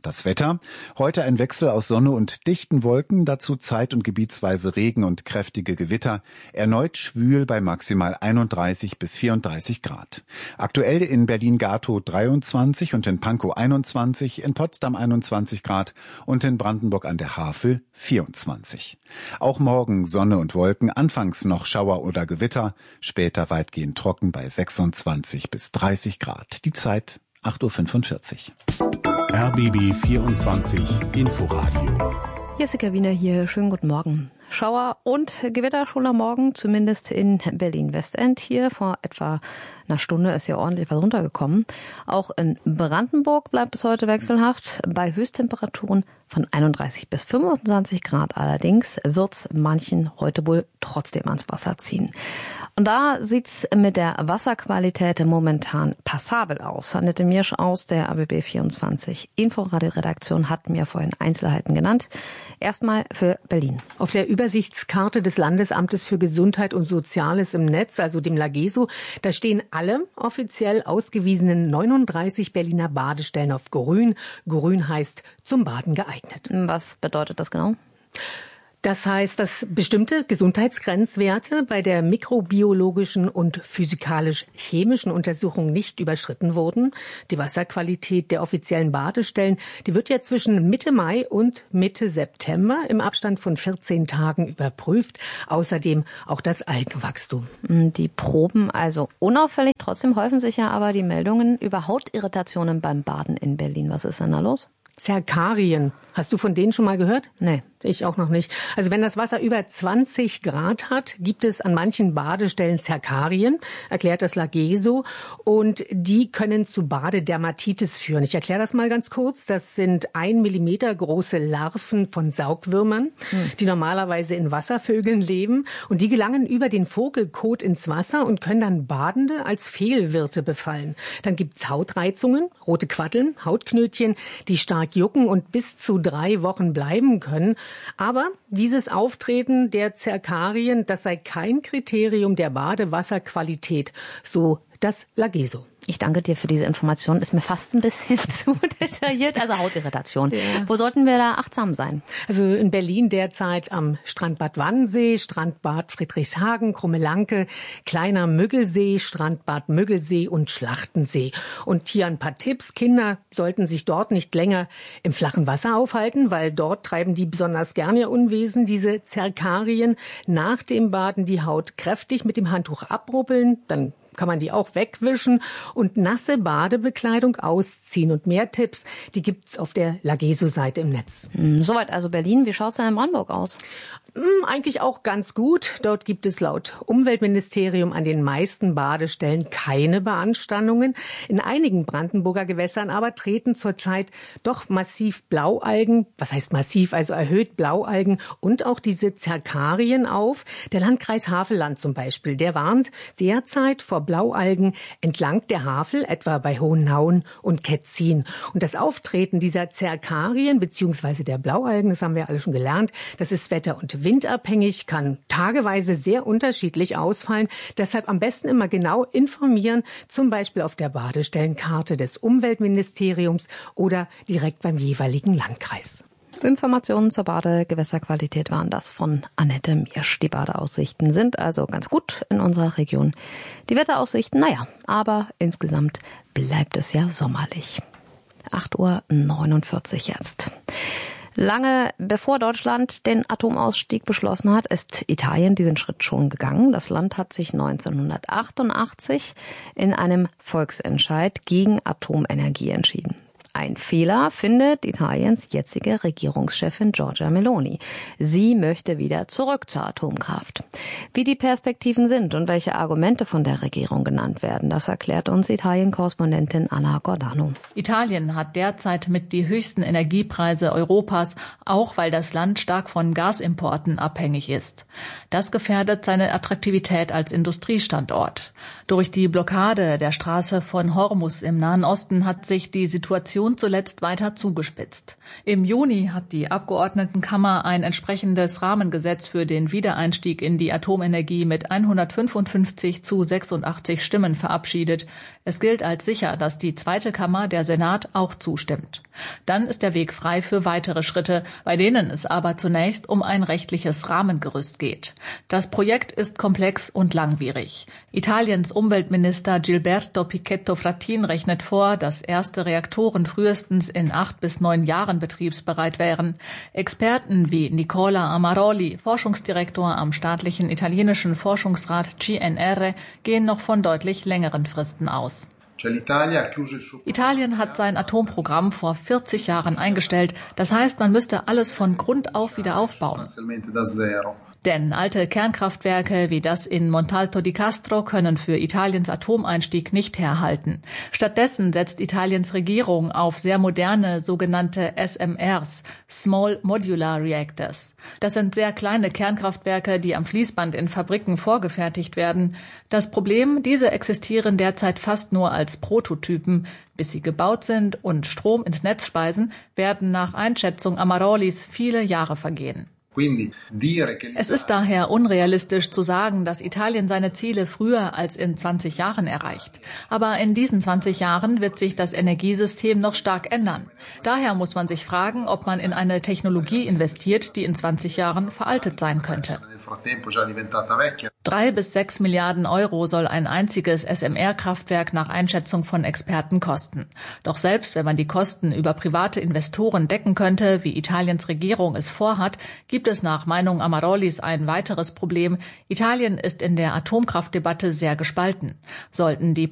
Das Wetter. Heute ein Wechsel aus Sonne und dichten Wolken, dazu zeit- und gebietsweise Regen und kräftige Gewitter. Erneut schwül bei maximal einunddreißig bis vierunddreißig Grad. Aktuell in Berlin-Gatow dreiundzwanzig und in Pankow einundzwanzig, in Potsdam einundzwanzig Grad und in Brandenburg an der Havel vierundzwanzig. Auch morgen Sonne und Wolken, anfangs noch Schauer oder Gewitter, später weitgehend trocken bei sechsundzwanzig bis dreißig Grad. Die Zeit acht Uhr fünfundvierzig. R B B vierundzwanzig Inforadio. Jessica Wiener hier, schönen guten Morgen. Schauer und Gewitter schon am Morgen, zumindest in Berlin-Westend. Hier vor etwa einer Stunde ist ja ordentlich was runtergekommen. Auch in Brandenburg bleibt es heute wechselhaft. Bei Höchsttemperaturen von einunddreißig bis fünfundzwanzig Grad allerdings wird's manchen heute wohl trotzdem ans Wasser ziehen. Und da sieht's mit der Wasserqualität momentan passabel aus. Annette Miersch aus der R B B vierundzwanzig Inforadio-Redaktion hat mir vorhin Einzelheiten genannt. Erstmal für Berlin. Auf der Übersichtskarte des Landesamtes für Gesundheit und Soziales im Netz, also dem LAGESO, da stehen alle offiziell ausgewiesenen neununddreißig Berliner Badestellen auf Grün. Grün heißt zum Baden geeignet. Was bedeutet das genau? Das heißt, dass bestimmte Gesundheitsgrenzwerte bei der mikrobiologischen und physikalisch-chemischen Untersuchung nicht überschritten wurden. Die Wasserqualität der offiziellen Badestellen, die wird ja zwischen Mitte Mai und Mitte September im Abstand von vierzehn Tagen überprüft. Außerdem auch das Algenwachstum. Die Proben also unauffällig. Trotzdem häufen sich ja aber die Meldungen über Hautirritationen beim Baden in Berlin. Was ist denn da los? Zerkarien. Hast du von denen schon mal gehört? Nee. Ich auch noch nicht. Also wenn das Wasser über zwanzig Grad hat, gibt es an manchen Badestellen Zerkarien, erklärt das LAGESO. Und die können zu Badedermatitis führen. Ich erkläre das mal ganz kurz. Das sind ein Millimeter große Larven von Saugwürmern, hm. die normalerweise in Wasservögeln leben. Und die gelangen über den Vogelkot ins Wasser und können dann Badende als Fehlwirte befallen. Dann gibt's Hautreizungen, rote Quaddeln, Hautknötchen, die stark jucken und bis zu drei Wochen bleiben können. Aber dieses Auftreten der Zerkarien, das sei kein Kriterium der Badewasserqualität, so das LAGESO. Ich danke dir für diese Information. Ist mir fast ein bisschen zu detailliert. Also Hautirritation. Ja. Wo sollten wir da achtsam sein? Also in Berlin derzeit am Strandbad Wannsee, Strandbad Friedrichshagen, Krummelanke, Kleiner Müggelsee, Strandbad Müggelsee und Schlachtensee. Und hier ein paar Tipps. Kinder sollten sich dort nicht länger im flachen Wasser aufhalten, weil dort treiben die besonders gerne ihr Unwesen, diese Zerkarien. Nach dem Baden die Haut kräftig mit dem Handtuch abrubbeln, dann kann man die auch wegwischen und nasse Badebekleidung ausziehen. Und mehr Tipps, die gibt's auf der LAGESO-Seite im Netz. Soweit also Berlin. Wie schaut's denn in Brandenburg aus? Eigentlich auch ganz gut. Dort gibt es laut Umweltministerium an den meisten Badestellen keine Beanstandungen. In einigen Brandenburger Gewässern aber treten zurzeit doch massiv Blaualgen, was heißt massiv, also erhöht Blaualgen und auch diese Zerkarien auf. Der Landkreis Havelland zum Beispiel, der warnt derzeit vor Blaualgen entlang der Havel, etwa bei Hohennauen und Ketzin. Und das Auftreten dieser Zerkarien bzw. der Blaualgen, das haben wir alle schon gelernt, das ist wetter- und windabhängig, kann tageweise sehr unterschiedlich ausfallen. Deshalb am besten immer genau informieren, zum Beispiel auf der Badestellenkarte des Umweltministeriums oder direkt beim jeweiligen Landkreis. Informationen zur Badegewässerqualität waren das von Annette Miersch. Die Badeaussichten sind also ganz gut in unserer Region. Die Wetteraussichten, naja, aber insgesamt bleibt es ja sommerlich. acht Uhr neunundvierzig jetzt. Lange bevor Deutschland den Atomausstieg beschlossen hat, ist Italien diesen Schritt schon gegangen. Das Land hat sich neunzehnhundertachtundachtzig in einem Volksentscheid gegen Atomenergie entschieden. Ein Fehler findet Italiens jetzige Regierungschefin Giorgia Meloni. Sie möchte wieder zurück zur Atomkraft. Wie die Perspektiven sind und welche Argumente von der Regierung genannt werden, das erklärt uns Italien-Korrespondentin Anna Gordano. Italien hat derzeit mit die höchsten Energiepreise Europas, auch weil das Land stark von Gasimporten abhängig ist. Das gefährdet seine Attraktivität als Industriestandort. Durch die Blockade der Straße von Hormuz im Nahen Osten hat sich die Situation Situation zuletzt weiter zugespitzt. Im Juni hat die Abgeordnetenkammer ein entsprechendes Rahmengesetz für den Wiedereinstieg in die Atomenergie mit hundertfünfundfünfzig zu sechsundachtzig Stimmen verabschiedet. Es gilt als sicher, dass die zweite Kammer, der Senat, auch zustimmt. Dann ist der Weg frei für weitere Schritte, bei denen es aber zunächst um ein rechtliches Rahmengerüst geht. Das Projekt ist komplex und langwierig. Italiens Umweltminister Gilberto Pichetto Fratin rechnet vor, dass erste Reaktoren frühestens in acht bis neun Jahren betriebsbereit wären. Experten wie Nicola Amaroli, Forschungsdirektor am staatlichen italienischen Forschungsrat G N R, gehen noch von deutlich längeren Fristen aus. Italien hat sein Atomprogramm vor vierzig Jahren eingestellt. Das heißt, man müsste alles von Grund auf wieder aufbauen. Denn alte Kernkraftwerke wie das in Montalto di Castro können für Italiens Atomeinstieg nicht herhalten. Stattdessen setzt Italiens Regierung auf sehr moderne sogenannte S M Rs, Small Modular Reactors. Das sind sehr kleine Kernkraftwerke, die am Fließband in Fabriken vorgefertigt werden. Das Problem, diese existieren derzeit fast nur als Prototypen. Bis sie gebaut sind und Strom ins Netz speisen, werden nach Einschätzung Amarolis viele Jahre vergehen. Es ist daher unrealistisch zu sagen, dass Italien seine Ziele früher als in zwanzig Jahren erreicht. Aber in diesen zwanzig Jahren wird sich das Energiesystem noch stark ändern. Daher muss man sich fragen, ob man in eine Technologie investiert, die in zwanzig Jahren veraltet sein könnte. Drei bis sechs Milliarden Euro soll ein einziges S M R-Kraftwerk nach Einschätzung von Experten kosten. Doch selbst wenn man die Kosten über private Investoren decken könnte, wie Italiens Regierung es vorhat, gibt es nach Meinung Amarolis ein weiteres Problem. Italien ist in der Atomkraftdebatte sehr gespalten. Sollten die